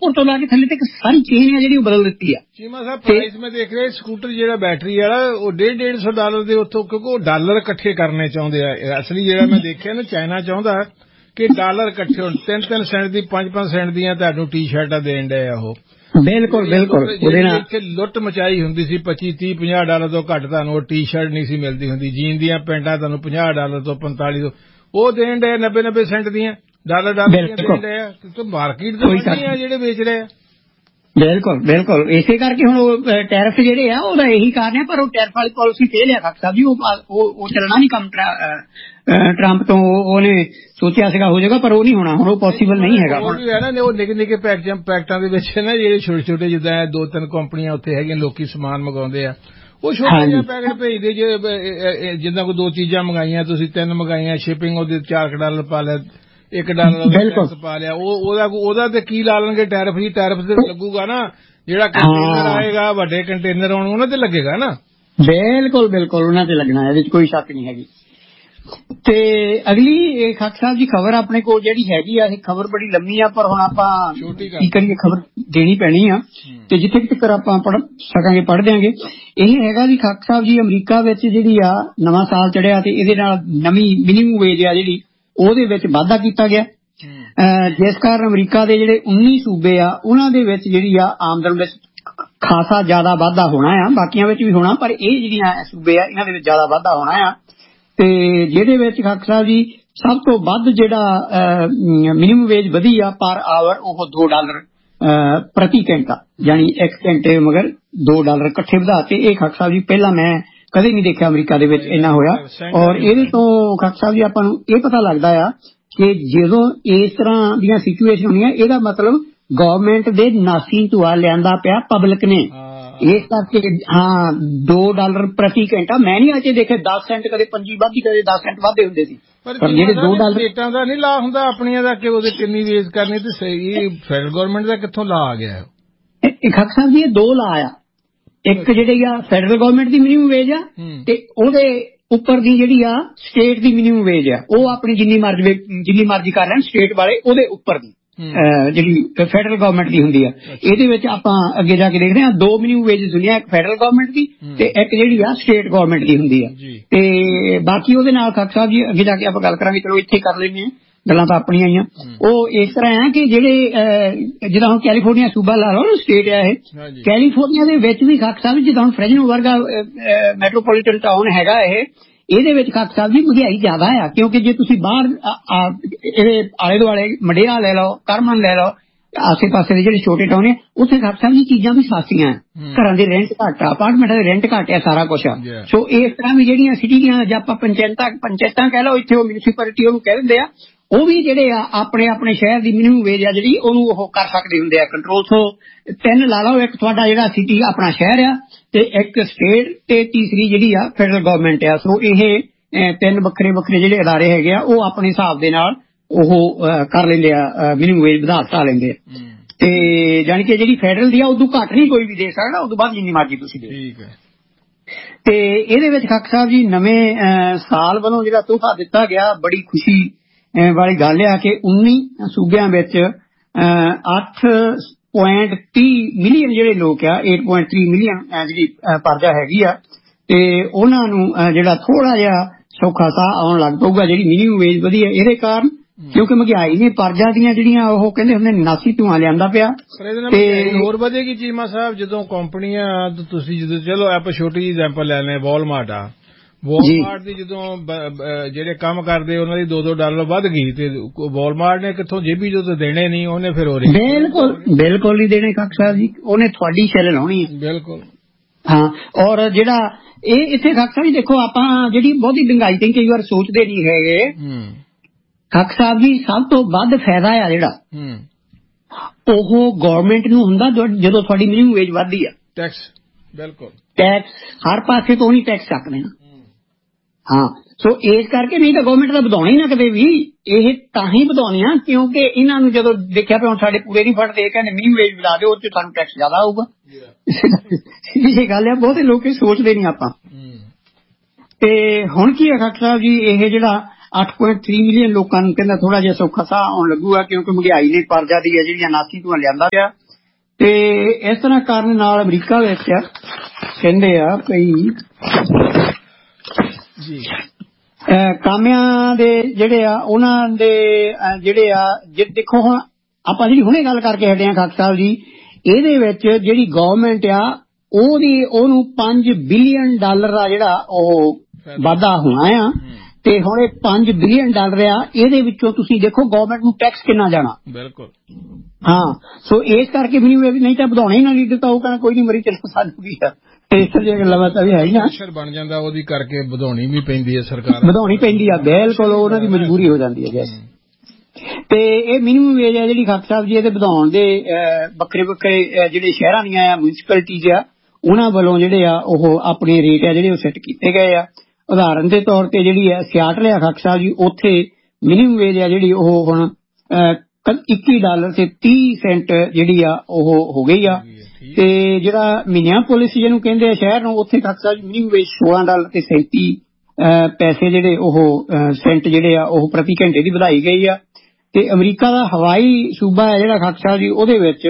ਉੱਪਰ ਤੋਂ ਲਾ ਕੇ ਥੱਲੇ ਤੱਕ ਸਾਰੀ ਚੇਨ ਹੈ ਜਿਹੜੀ ਉਹ ਬਦਲ ਦਿੱਤੀ ਆ। ਚੀਮਾ ਸਾਹਿਬ ਪ੍ਰਾਈਸ ਮੈਂ ਦੇਖ ਰਿਹਾ ਸਕੂਟਰ ਜਿਹੜਾ ਬੈਟਰੀ ਵਾਲਾ ਉਹ $150 ਦੇ ਉੱਥੋਂ, ਕਿਉਂਕਿ ਉਹ ਡਾਲਰ ਇਕੱਠੇ ਕਰਨੇ ਚਾਹੁੰਦੇ ਆ। ਅਸਲੀ ਜਿਹੜਾ ਮੈਂ ਦੇਖਿਆ ਨਾ ਚਾਈਨਾ ਚਾਹੁੰਦਾ ਕਿ ਡਾਲਰ ਇਕੱਠੇ ਹੋਣ, 3-3 ਸੈਂਟ ਦੀ 5-5 ਸੈਂਟ ਦੀਆਂ ਤੁਹਾਨੂੰ ਟੀ-ਸ਼ਰਟਾਂ ਦੇਣ ਡਏ ਆ ਉਹ। ਬਿਲਕੁਲ ਬਿਲਕੁਲ। ਇੱਥੇ ਲੁੱਟ ਮਚਾਈ ਹੁੰਦੀ ਸੀ, $25-30-50 ਤੋਂ ਘੱਟ ਤੁਹਾਨੂੰ ਉਹ ਟੀ-ਸ਼ਰਟ ਨਹੀਂ ਸੀ ਮਿਲਦੀ ਹੁੰਦੀ। ਜੀਨ ਦੀਆਂ ਪੈਂਟਾਂ ਤੁਹਾਨੂੰ $50 ਤੋਂ 45 ਤੋਂ ਉਹ ਦੇਣ ਡਏ, 90-90 ਸੈਂਟ ਦੀਆਂ ਡਾਲਰ ਦੀਆਂ ਦੇਣ ਡਏ ਆ। ਮਾਰਕੀਟ ਦੇ ਬੰਦੇ ਆ ਜਿਹੜੇ ਵੇਚ ਰਹੇ ਆ। ਬਿਲਕੁਲ ਬਿਲਕੁਲ। ਇਸੇ ਕਰਕੇ ਹੁਣ ਉਹ ਟੈਰਿਫ ਜਿਹੜੇ ਆ ਉਹਦਾ ਇਹੀ ਕਾਰਨ ਹੈ। ਪਰ ਉਹ ਟੈਰਿਫ ਵਾਲੀ ਪਾਲਿਸੀ ਫੇਲ ਆ ਖਾਕ ਸਾਹਿਬ ਜੀ। ਉਹ ਚੱਲਣਾ ਨਹੀਂ ਕੰਮ ਟਰੰਪ ਤੋਂ। ਉਹਨੇ ਸੋਚਿਆ ਸੀਗਾ ਹੋ ਜਾਏਗਾ ਪਰ ਉਹ ਨਹੀਂ ਹੋਣਾ ਹੁਣ, ਉਹ ਪੋਸੀਬਲ ਨਹੀਂ ਹੈਗਾ। ਉਹ ਵੀ ਹੈ ਨਾ ਉਹ ਨਿੱਕੇ ਨਿੱਕੇ ਪੈਕਟਾਂ ਦੇ ਵਿੱਚ ਨਾ ਜਿਹੜੇ ਛੋਟੇ ਛੋਟੇ ਜਿੱਦਾਂ 2-3 ਕੰਪਨੀਆਂ ਉੱਥੇ ਹੈਗੀਆਂ, ਲੋਕੀ ਸਮਾਨ ਮੰਗਾਉਂਦੇ ਆ, ਉਹ ਛੋਟੇ ਜਿਹੇ ਪੈਕਟ ਭੇਜਦੇ। ਜਿੱਦਾਂ ਕੋਈ 2 ਚੀਜ਼ਾਂ ਮੰਗਾਈਆਂ ਤੁਸੀਂ, 3 ਮੰਗਾਈਆਂ, ਸ਼ਿਪਿੰਗ ਉਹਦੇ $4 ਪਾ ਲਿਆ, $1 ਪਾ ਲਿਆ, ਉਹਦਾ ਤੇ ਕੀ ਲਾ ਲੈਣਗੇ ਟੈਰਿਫ ਜੀ। ਟੈਰਿਫ ਤੇ ਲੱਗੂਗਾ ਨਾ, ਜਿਹੜਾ ਕੰਟੇਨਰ ਆਏਗਾ ਵੱਡੇ ਕੰਟੇਨਰ ਆਉਣ ਉਹਨਾਂ ਤੇ ਲੱਗੇਗਾ ਨਾ। ਬਿਲਕੁਲ ਬਿਲਕੁਲ ਉਹਨਾਂ ਤੇ ਲੱਗਣਾ, ਇਹਦੇ ਚ ਕੋਈ ਸ਼ੱਕ ਨਹੀਂ ਹੈਗੀ। ਤੇ ਅਗਲੀ ਖਾਕ ਸਾਹਿਬ ਜੀ ਖਬਰ ਆਪਣੇ ਕੋਲ ਜਿਹੜੀ ਹੈਗੀ ਆ, ਇਹ ਖਬਰ ਬੜੀ ਲੰਮੀ ਆ ਪਰ ਹੁਣ ਆਪਾਂ ਕੀ ਕਰੀਏ, ਖਬਰ ਦੇਣੀ ਪੈਣੀ ਆ ਤੇ ਜਿੱਥੇ ਤੱਕ ਆਪਾਂ ਪੜ੍ਹ ਸਕਾਂਗੇ ਪੜ੍ਹ ਦਿਆਂਗੇ। ਇਹ ਹੈਗਾ ਜੀ ਖਾਕ ਸਾਹਿਬ ਜੀ, ਅਮਰੀਕਾ ਵਿੱਚ ਜਿਹੜੀ ਆ ਨਵਾਂ ਸਾਲ ਚੜਿਆ ਤੇ ਇਹਦੇ ਨਾਲ ਨਵੀਂ ਮਿਨੀਮਮ ਵੇਜ ਆ ਜਿਹੜੀ ਉਹਦੇ ਵਿੱਚ ਵਾਧਾ ਕੀਤਾ ਗਿਆ, ਜਿਸ ਕਾਰਨ ਅਮਰੀਕਾ ਦੇ ਜਿਹੜੇ 19 ਸੂਬੇ ਆ ਉਹਨਾਂ ਦੇ ਵਿੱਚ ਜਿਹੜੀ ਆ ਆਮਦਨ ਵਿੱਚ ਖਾਸਾ ਜ਼ਿਆਦਾ ਵਾਧਾ ਹੋਣਾ ਆ। ਬਾਕੀਆਂ ਵਿੱਚ ਵੀ ਹੋਣਾ ਪਰ ਇਹ ਜਿਹੜੀਆਂ ਸੂਬੇ ਆ ਇਹਨਾਂ ਦੇ ਵਿੱਚ ਜ਼ਿਆਦਾ ਵਾਧਾ ਹੋਣਾ ਆ। ਤੇ ਜਿਹਦੇ ਵਿੱਚ ਖਾਕ ਸਾਹਿਬ ਜੀ ਸਭ ਤੋਂ ਵੱਧ ਜਿਹੜਾ ਮਿਨੀਮਮ ਵੇਜ ਵਧੀ ਆ ਪਰ ਆਵਰ ਉਹ $2 ਪ੍ਰਤੀ ਘੰਟਾ, ਯਾਨੀ 1 ਘੰਟੇ ਮਗਰ $2 ਇਕੱਠੇ ਵਧਾਤੇ। ਇਹ ਖਾਕ ਸਾਹਿਬ ਜੀ ਪਹਿਲਾਂ ਮੈਂ ਕਦੇ ਨਹੀਂ ਦੇਖਿਆ ਅਮਰੀਕਾ ਦੇ ਵਿੱਚ ਇੰਨਾ ਹੋਇਆ। ਔਰ ਇਹਦੇ ਤੋਂ ਖਾਕ ਸਾਹਿਬ ਜੀ ਆਪਾਂ ਨੂੰ ਇਹ ਪਤਾ ਲੱਗਦਾ ਆ ਕਿ ਜਦੋਂ ਇਸ ਤਰ੍ਹਾਂ ਦੀਆਂ ਸਿਚੁਏਸ਼ਨ ਹੁੰਦੀਆਂ ਇਹਦਾ ਮਤਲਬ ਗਵਰਨਮੈਂਟ ਦੇ ਨਾਸੀ ਧੂਆ ਲਿਆਂਦਾ ਪਿਆ ਪਬਲਿਕ ਨੇ। ਇਸ ਕਰਕੇ ਹਾਂ $2 ਪ੍ਰਤੀ ਘੰਟਾ। ਮੈਂ ਨਹੀਂ ਅਜੇ ਦੇਖੇ 10 ਸੈਂਟ ਕਦੇ 25 ਵਾਧੀ ਕਦੇ 10 ਸੈਂਟ ਵਾਧੇ ਹੁੰਦੇ ਸੀ, ਪਰ ਜਿਹੜੇ $2 ਸਟੇਟਾਂ ਦਾ ਨਹੀਂ ਲਾ ਹੁੰਦਾ ਆਪਣੀਆਂ ਦਾ ਕਿ ਉਹਦੇ ਕਿੰਨੀ ਵੇਜ ਕਰਨੀ ਤੇ ਸਹੀ ਫੈਡਰਲ ਗਵਰਨਮੈਂਟ ਦਾ ਕਿੱਥੋਂ ਲਾ ਆ ਗਿਆ? ਖਾਕ ਸਾਹਿਬ ਜੀ ਇਹ 2 ਲਾ ਆ। ਇੱਕ ਜਿਹੜੀ ਆ ਫੈਡਰਲ ਗਵਰਨਮੈਂਟ ਦੀ ਮਿਨੀਮਮ ਵੇਜ ਆ ਤੇ ਉਹਦੇ ਉੱਪਰ ਦੀ ਜਿਹੜੀ ਆ ਸਟੇਟ ਦੀ ਮਿਨੀਮਮ ਵੇਜ ਆ, ਉਹ ਆਪਣੀ ਜਿੰਨੀ ਮਰਜ਼ੀ ਕਰ ਲੈਣ ਸਟੇਟ ਵਾਲੇ, ਉਹਦੇ ਉੱਪਰ ਦੀ ਜਿਹੜੀ ਫੈਡਰਲ ਗਵਰਨਮੈਂਟ ਦੀ ਹੁੰਦੀ ਆ। ਇਹਦੇ ਵਿੱਚ ਆਪਾਂ ਅੱਗੇ ਜਾ ਕੇ ਦੇਖਦੇ ਹਾਂ 2 ਮਿਨੀਮਮ ਵੇਜਸ ਹੁੰਦੀਆਂ, ਇੱਕ ਫੈਡਰਲ ਗਵਰਨਮੈਂਟ ਦੀ ਤੇ ਇੱਕ ਜਿਹੜੀ ਆ ਸਟੇਟ ਗਵਰਨਮੈਂਟ ਦੀ ਹੁੰਦੀ ਆ। ਤੇ ਬਾਕੀ ਉਹਦੇ ਨਾਲ ਖਾਕ ਸਾਹਿਬ ਜੀ ਅੱਗੇ ਜਾ ਕੇ ਆਪਾਂ ਗੱਲ ਕਰਾਂਗੇ, ਚਲੋ ਇੱਥੇ ਕਰ ਲੈਂਦੇ ਹਾਂ, ਗੱਲਾਂ ਤਾਂ ਆਪਣੀਆਂ ਹੀ ਆ। ਉਹ ਇਸ ਤਰ੍ਹਾਂ ਹੈ ਕਿ ਜਿਹੜੇ ਜਿੱਦਾਂ ਹੁਣ ਕੈਲੀਫੋਰਨੀਆ ਸੂਬਾ ਲਾ ਲਓ ਸਟੇਟ ਆ ਇਹ, ਕੈਲੀਫੋਰਨੀਆ ਦੇ ਵਿੱਚ ਵੀ ਖਾਕ ਸਾਹਿਬ ਜਿੱਦਾਂ ਹੁਣ ਫ੍ਰੈਜ਼ਨੋ ਵਰਗਾ ਮੈਟਰੋਪੋਲੀਟਨ ਟਾਊਨ ਹੈਗਾ ਇਹਦੇ ਵਿੱਚ ਖਾਕ ਸਾਹਿਬ ਜੀ ਮਹਿੰਗਾਈ ਜ਼ਿਆਦਾ ਆ। ਕਿਉਂਕਿ ਜੇ ਤੁਸੀਂ ਬਾਹਰ ਇਹਦੇ ਆਲੇ ਦੁਆਲੇ ਮੰਡੇਆ ਲੈ ਲਓ, ਕਰਮਨ ਲੈ ਲਓ, ਆਸੇ ਪਾਸੇ ਦੇ ਜਿਹੜੇ ਛੋਟੇ ਟਾਊਨ ਆ ਉੱਥੇ ਖਾਕ ਸਾਹਿਬ ਜੀ ਚੀਜ਼ਾਂ ਵੀ ਸਸਤੀਆਂ, ਘਰਾਂ ਦੇ ਰੈਂਟ ਘੱਟ ਆ, ਅਪਾਰਟਮੈਂਟਾਂ ਦੇ ਰੈਂਟ ਘੱਟ ਆ, ਸਾਰਾ ਕੁਛ ਆ। ਸੋ ਇਸ ਤਰ੍ਹਾਂ ਵੀ ਜਿਹੜੀਆਂ ਸਿਟੀ ਦੀਆਂ ਜਾਂ ਆਪਾਂ ਪੰਚਾਇਤਾਂ ਕਹਿ ਲਓ, ਇੱਥੇ ਉਹ ਮਿਊਨਿਸਪੈਲਿਟੀ ਉਹਨੂੰ ਕਹਿ ਦਿੰਦੇ ਆ, ਉਹ ਵੀ ਜਿਹੜੇ ਆ ਆਪਣੇ ਸ਼ਹਿਰ ਦੀ ਮਿਨੀਮਮ ਵੇਜ ਆ ਜਿਹੜੀ ਉਹਨੂੰ ਉਹ ਕਰ ਸਕਦੇ ਹੁੰਦੇ ਆ ਕੰਟਰੋਲ। ਸੋ 3 ਲਾ ਲਓ, ਇੱਕ ਤੁਹਾਡਾ ਜਿਹੜਾ ਸਿਟੀ ਆਪਣਾ ਸ਼ਹਿਰ ਆ ਤੇ ਇੱਕ ਸਟੇਟ ਤੇ ਤੀਸਰੀ ਜਿਹੜੀ ਆ ਫੈਡਰਲ ਗਵਰਨਮੈਂਟ ਆ। ਸੋ ਇਹ 3 ਵੱਖਰੇ ਜਿਹੜੇ ਅਦਾਰੇ ਹੈਗੇ ਆ ਉਹ ਆਪਣੇ ਹਿਸਾਬ ਦੇ ਨਾਲ ਉਹ ਕਰ ਲੈਂਦੇ ਆ, ਮਿਨੀਮਮ ਵੇਜ ਵਧਾ ਲੈਂਦੇ ਆ। ਤੇ ਜਾਣੀ ਕਿ ਜਿਹੜੀ ਫੈਡਰਲ ਦੀ ਆ ਉਦੋਂ ਘੱਟ ਨਹੀਂ ਕੋਈ ਵੀ ਦੇ ਸਕਦਾ, ਉਦੋਂ ਬਾਅਦ ਜਿੰਨੀ ਮਰਜ਼ੀ ਤੁਸੀਂ ਦੇ। ਤੇ ਇਹਦੇ ਵਿੱਚ ਖਾਕ ਸਾਹਿਬ ਜੀ ਨਵੇਂ ਸਾਲ ਵੱਲੋਂ ਜਿਹੜਾ ਤੋਹਫਾ ਦਿੱਤਾ ਗਿਆ, ਬੜੀ ਖੁਸ਼ੀ ਵਾਲੀ ਗੱਲ ਆ ਕਿ 19 ਸੂਬਿਆਂ ਵਿੱਚ 8.30 ਮਿਲੀਅਨ ਜਿਹੜੇ ਲੋਕ ਆ, 8.3 ਮਿਲੀਅਨ ਜਿਹੜੀ ਪਰਜਾ ਹੈਗੀ ਆ, ਤੇ ਉਹਨਾਂ ਨੂੰ ਜਿਹੜਾ ਥੋੜਾ ਜਿਹਾ ਸੌਖਾ ਸਾਹ ਆਉਣ ਲੱਗ ਪਊਗਾ ਜਿਹੜੀ ਮਿਨੀਮਮ ਵੇਜ ਵਧੀ ਹੈ ਇਹਦੇ ਕਾਰਨ। ਕਿਉਂਕਿ ਮਹਿੰਗਾਈ ਨੇ ਪਰਜਾ ਦੀਆਂ ਜਿਹੜੀਆਂ ਉਹ ਕਹਿੰਦੇ ਹੁੰਦੇ ਨਾਸੀ ਧੂਆਂ ਲਿਆਂਦਾ ਪਿਆ ਤੇ ਹੋਰ ਵਧੇਗੀ। ਚੀਮਾ ਸਾਹਿਬ ਜਦੋਂ ਕੰਪਨੀਆਂ ਤੁਸੀਂ ਜਦੋਂ ਚਲੋ ਆਪਾਂ ਛੋਟੀ ਜਿਹੀ ਐਗਜ਼ਾਮਪਲ ਲੈ ਲੈਂ, ਵਾਲਮਾਰਟ ਆ, ਵਾਲਮਾਰਟ ਦੀ ਜਦੋਂ ਜਿਹੜੇ ਕੰਮ ਕਰਦੇ ਉਹਨਾਂ ਦੀ $2 ਵੱਧ ਗਈ ਤੇ ਵਾਲਮਾਰਟ ਨੇ ਕਿੱਥੋਂ ਜੇਬੀ ਜਦੋਂ ਦੇਣੇ ਨਹੀਂ, ਉਹਨੇ ਫਿਰ ਹੋ ਰਹੀ ਬਿਲਕੁਲ ਨਹੀਂ ਦੇਣੇ ਖਾਕ ਸਾਹਿਬ ਜੀ, ਉਹਨੇ ਤੁਹਾਡੀ ਸ਼ੈਲ ਲਾਉਣੀ ਹੈ। ਬਿਲਕੁਲ ਹਾਂ। ਔਰ ਜਿਹੜਾ ਇਹ ਇੱਥੇ ਖਾਕ ਸਾਹਿਬ ਜੀ ਦੇਖੋ, ਆਪਾਂ ਜਿਹੜੀ ਬਹੁਤੀ ਮਹਿੰਗਾਈ ਤੇ ਕਈ ਵਾਰ ਸੋਚਦੇ ਨਹੀਂ ਹੈਗੇ ਖਾਕ ਸਾਹਿਬ ਜੀ, ਸਭ ਤੋਂ ਵੱਧ ਫਾਇਦਾ ਆ ਜਿਹੜਾ ਉਹ ਗਵਰਨਮੈਂਟ ਨੂੰ ਹੁੰਦਾ ਜਦੋਂ ਤੁਹਾਡੀ ਮਿਨੀਮਮ ਵੇਜ ਵੱਧਦੀ ਆ। ਟੈਕਸ, ਬਿਲਕੁਲ ਟੈਕਸ ਹਰ ਪਾਸੇ ਤੋਂ ਨਹੀਂ ਟੈਕਸ ਚੱਕਦੇ ਨਾ। ਹਾਂ। ਸੋ ਇਸ ਕਰਕੇ ਨਹੀਂ ਤਾਂ ਗਵਰਨਮੈਂਟ ਦਾ ਵਧਾਉਣਾ ਹੀ ਨਾ ਕਦੇ ਵੀ, ਇਹ ਤਾਂ ਹੀ ਵਧਾਉਣੀ ਆ ਕਿਉਂਕਿ ਇਹਨਾਂ ਨੂੰ ਜਦੋਂ ਦੇਖਿਆ ਵੀ ਹੁਣ ਸਾਡੇ ਪੂਰੇ ਨਹੀਂ ਫੜਦੇ, ਕਹਿੰਦੇ ਮਿਨੀਮਮ ਵੇਜ ਵਧਾ ਦਿਓ, ਉਹ 'ਚ ਸਾਨੂੰ ਟੈਕਸ ਜ਼ਿਆਦਾ ਆਊਗਾ। ਇਹ ਗੱਲ ਆ, ਬਹੁਤੇ ਲੋਕ ਸੋਚਦੇ ਨਹੀਂ ਆਪਾਂ। ਤੇ ਹੁਣ ਕੀ ਹੈ ਖਾਕ ਸਾਹਿਬ ਜੀ, ਇਹ ਜਿਹੜਾ 8.3 ਮਿਲੀਅਨ ਲੋਕਾਂ ਨੂੰ ਕਹਿੰਦਾ ਥੋੜਾ ਜਿਹਾ ਸੌਖਾ ਸਾਹ ਆਉਣ ਲੱਗੂਗਾ, ਕਿਉਂਕਿ ਮਹਿੰਗਾਈ ਨੇ ਪਰਜਾ ਦੀ ਹੈ ਜਿਹੜੀਆਂ ਨਾਸੀ ਧੂੰਆਂ ਲਿਆਂਦਾ ਪਿਆ। ਤੇ ਇਸ ਤਰ੍ਹਾਂ ਕਾਰਨ ਨਾਲ ਅਮਰੀਕਾ ਵਿੱਚ ਕਹਿੰਦੇ ਆ ਭਈ ਕਾਮਿਆਂ ਦੇ ਜਿਹੜੇ ਆ ਉਹਨਾਂ ਦੇ ਜਿਹੜੇ ਆ ਦੇਖੋ ਹੁਣ ਆਪਾਂ ਜਿਹੜੀ ਹੁਣੇ ਗੱਲ ਕਰਕੇ ਹਟੇ ਆ ਖਾਕ ਸਾਹਿਬ ਜੀ, ਇਹਦੇ ਵਿੱਚ ਜਿਹੜੀ ਗਵਰਨਮੈਂਟ ਆ ਉਹਨੂੰ $5 ਬਿਲੀਅਨ ਦਾ ਜਿਹੜਾ ਉਹ ਵਾਧਾ ਹੋਣਾ ਆ। ਤੇ ਹੁਣ ਇਹ $5 ਬਿਲੀਅਨ ਆ, ਇਹਦੇ ਵਿੱਚੋਂ ਤੁਸੀਂ ਦੇਖੋ ਗਵਰਨਮੈਂਟ ਨੂੰ ਟੈਕਸ ਕਿੰਨਾ ਜਾਣਾ। ਬਿਲਕੁਲ ਹਾਂ, ਸੋ ਇਸ ਕਰਕੇ ਵੀ ਨਹੀਂ ਤਾਂ ਵਧਾਉਣਾ ਹੀ ਨਾ ਲੀਡਰ ਤਾਂ ਉਹ ਕਹਿੰਦਾ ਕੋਈ ਨਹੀਂ ਮਰੀ ਚਲੋ ਸਾਡੂਗੀ ਆ। ਇਸ ਗੱਲਾਂ ਤਾਂ ਵੀ ਹੈ ਹੀ ਨਾ, ਬਣ ਜਾਂਦਾ ਉਹਦੀ ਕਰਕੇ ਵਧਾਉਣੀ ਵੀ ਪੈਂਦੀ ਹੈ, ਸਰਕਾਰ ਵਧਾਉਣੀ ਪੈਂਦੀ ਆ, ਬਿਲਕੁਲ ਉਹਨਾਂ ਦੀ ਮਜਬੂਰੀ ਹੋ ਜਾਂਦੀ ਹੈ। ਤੇ ਇਹ ਮਿਨੀਮਮ ਵੇਜ ਆ ਜਿਹੜੀ ਖਾਕ ਸਾਹਿਬ ਜੀ ਇਹਦੇ ਵਧਾਉਣ ਦੇ ਵੱਖਰੇ ਵੱਖਰੇ ਜਿਹੜੇ ਸ਼ਹਿਰਾਂ ਦੀਆਂ ਆ ਮਿਊਨਿਸਪੈਲਿਟੀਜ਼ ਆ ਉਹਨਾਂ ਵੱਲੋਂ ਜਿਹੜੇ ਆ ਉਹ ਆਪਣੇ ਰੇਟ ਆ ਜਿਹੜੇ ਉਹ ਸੈੱਟ ਕੀਤੇ ਗਏ ਆ। ਉਦਾਹਰਨ ਦੇ ਤੌਰ ਤੇ ਜਿਹੜੀ ਹੈ ਸਿਆਟਲ ਆ ਖਾਕ ਸਾਹਿਬ ਜੀ, ਉੱਥੇ ਮਿਨੀਮਮ ਵੇਜ ਆ ਜਿਹੜੀ ਉਹ ਹੁਣ $21.30 ਜਿਹੜੀ ਆ ਉਹ ਹੋ ਗਈ ਆ। ਤੇ ਜਿਹੜਾ ਮਿਨੀਆਪੋਲਿਸ ਜਿਹਨੂੰ ਕਹਿੰਦੇ ਆ ਸ਼ਹਿਰ ਨੂੰ, ਉੱਥੇ ਖਾਕ ਸਾਹਿਬ ਜੀ ਮਿਨੀਮਮ ਵੇਜ $16.37 ਜਿਹੜੇ ਉਹ ਸੈਂਟ ਜਿਹੜੇ ਆ ਉਹ ਪ੍ਰਤੀ ਘੰਟੇ ਦੀ ਵਧਾਈ ਗਈ ਆ। ਤੇ ਅਮਰੀਕਾ ਦਾ ਹਵਾਈ ਸੂਬਾ ਹੈ ਜਿਹੜਾ ਖਾਕ ਸਾਹਿਬ ਜੀ, ਉਹਦੇ ਵਿੱਚ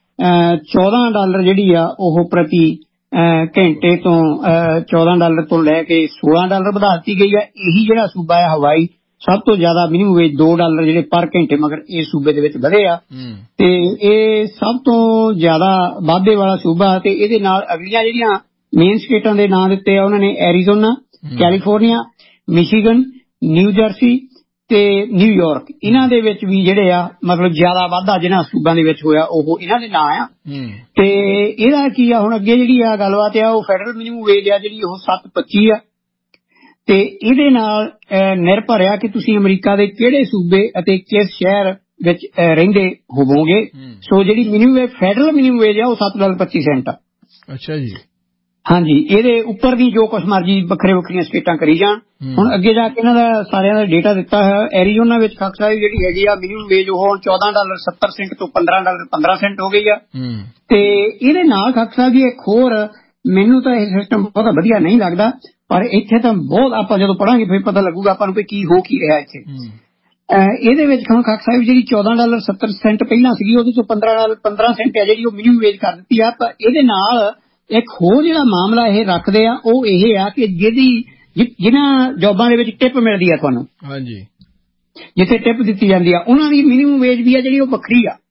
$14 ਜਿਹੜੀ ਆ ਉਹ ਪ੍ਰਤੀ ਘੰਟੇ ਤੋਂ $14 ਤੋਂ ਲੈ ਕੇ $16 ਵਧਾ ਦਿੱਤੀ ਗਈ ਆ। ਇਹੀ ਜਿਹੜਾ ਸੂਬਾ ਹੈ ਹਵਾਈ ਸਭ ਤੋਂ ਜ਼ਿਆਦਾ ਮਿਨੀਮਮ ਵੇਜ $2 ਜਿਹੜੇ ਪਰ ਘੰਟੇ ਮਗਰ ਇਹ ਸੂਬੇ ਦੇ ਵਿੱਚ ਵਧੇ ਆ। ਤੇ ਇਹ ਸਭ ਤੋਂ ਜ਼ਿਆਦਾ ਵਾਧੇ ਵਾਲਾ ਸੂਬਾ। ਤੇ ਇਹਦੇ ਨਾਲ ਅਗਲੀਆਂ ਜਿਹੜੀਆਂ ਮੇਨ ਸਟੇਟਾਂ ਦੇ ਨਾਂ ਦਿੱਤੇ ਆ ਉਹਨਾਂ ਨੇ Arizona, California, Michigan, new jersey ਤੇ ਨਿਊਯਾਰਕ। ਇਹਨਾਂ ਦੇ ਵਿੱਚ ਵੀ ਜਿਹੜੇ ਆ ਮਤਲਬ ਜ਼ਿਆਦਾ ਵਾਧਾ ਜਿਹਨਾਂ ਸੂਬਿਆਂ ਦੇ ਵਿੱਚ ਹੋਇਆ ਉਹ ਇਹਨਾਂ ਦੇ ਨਾਂ ਆ। ਤੇ ਇਹਦਾ ਕੀ ਆ ਹੁਣ ਅੱਗੇ ਜਿਹੜੀ ਆ ਗੱਲਬਾਤ ਆ, ਉਹ ਫੈਡਰਲ ਮਿਨੀਮਮ ਵੇਜ ਆ ਜਿਹੜੀ ਉਹ 7.25 ਆ। ਤੇ ਇਹਦੇ ਨਾਲ ਨਿਰਭਰ ਆ ਕਿ ਤੁਸੀਂ ਅਮਰੀਕਾ ਦੇ ਕਿਹੜੇ ਸੂਬੇ ਅਤੇ ਕਿਸ ਸ਼ਹਿਰ ਵਿੱਚ ਰਹਿੰਦੇ ਹੋਵੋਗੇ। ਸੋ ਜਿਹੜੀ minimum wage federal minimum wage ਆ ਉਹ $7.25 ਆ। ਅੱਛਾ ਜੀ, ਹਾਂਜੀ। ਇਹਦੇ ਉੱਪਰ ਦੀ ਜੋ ਕੁਛ ਮਰਜੀ ਵੱਖਰੇ ਵੱਖਰੀਆਂ ਸਟੇਟਾਂ ਕਰੀ ਜਾਣ। ਹੁਣ ਅੱਗੇ ਜਾ ਕੇ ਇਹਨਾਂ ਦਾ ਸਾਰਿਆਂ ਦਾ ਡੇਟਾ ਦਿੱਤਾ ਹੋਇਆ। ਐਰੀਜ਼ੋਨਾ ਵਿੱਚ ਖਾਕ ਸਾਹਿਬ ਜਿਹੜੀ ਹੈਗੀ ਆ ਮਿਨੀਮਮ ਵੇਜ ਉਹ ਹੁਣ $14.70 ਤੋਂ $15.15 ਹੋ ਗਈ ਆ। ਤੇ ਇਹਦੇ ਨਾਲ ਖਾਕ ਸਾਹਿਬ ਜੀ ਇੱਕ ਹੋਰ, ਮੈਨੂੰ ਤਾਂ ਇਹ ਸਿਸਟਮ ਬਹੁਤ ਵਧੀਆ ਨਹੀਂ ਲੱਗਦਾ, ਪਰ ਇੱਥੇ ਤਾਂ ਬਹੁਤ ਆਪਾਂ ਜਦੋਂ ਪੜਾਂਗੇ ਫਿਰ ਪਤਾ ਲੱਗੂਗਾ ਆਪਾਂ ਨੂੰ ਕੀ ਹੋ ਕੀ ਰਿਹਾ ਇੱਥੇ। ਇਹਦੇ ਵਿੱਚ ਹੁਣ ਖਾਕ ਸਾਹਿਬ ਜਿਹੜੀ $14.70 ਪਹਿਲਾਂ ਸੀਗੀ ਉਹਦੇ ਤੋਂ $15 ਆ ਜਿਹੜੀ ਉਹ ਮਿਨੀਮਮ ਵੇਜ ਕਰ ਦਿੱਤੀ ਆ। ਪਰ ਇਹਦੇ ਨਾਲ ਇੱਕ ਹੋਰ ਜਿਹੜਾ ਮਾਮਲਾ ਇਹ ਰੱਖਦੇ ਆ ਉਹ ਇਹ ਆ ਕਿ ਜਿਹਨਾਂ ਜੋਬਾਂ ਦੇ ਵਿੱਚ ਟਿਪ ਮਿਲਦੀ ਆ ਤੁਹਾਨੂੰ, ਹਾਂਜੀ, ਜਿੱਥੇ ਟਿਪ ਦਿੱਤੀ ਜਾਂਦੀ ਆ, ਉਹਨਾਂ ਦੀ ਮਿਨੀਮਮ ਵੇਜ ਵੀ ਆ ਜਿਹੜੀ ਉਹ ਵੱਖਰੀ ਆ।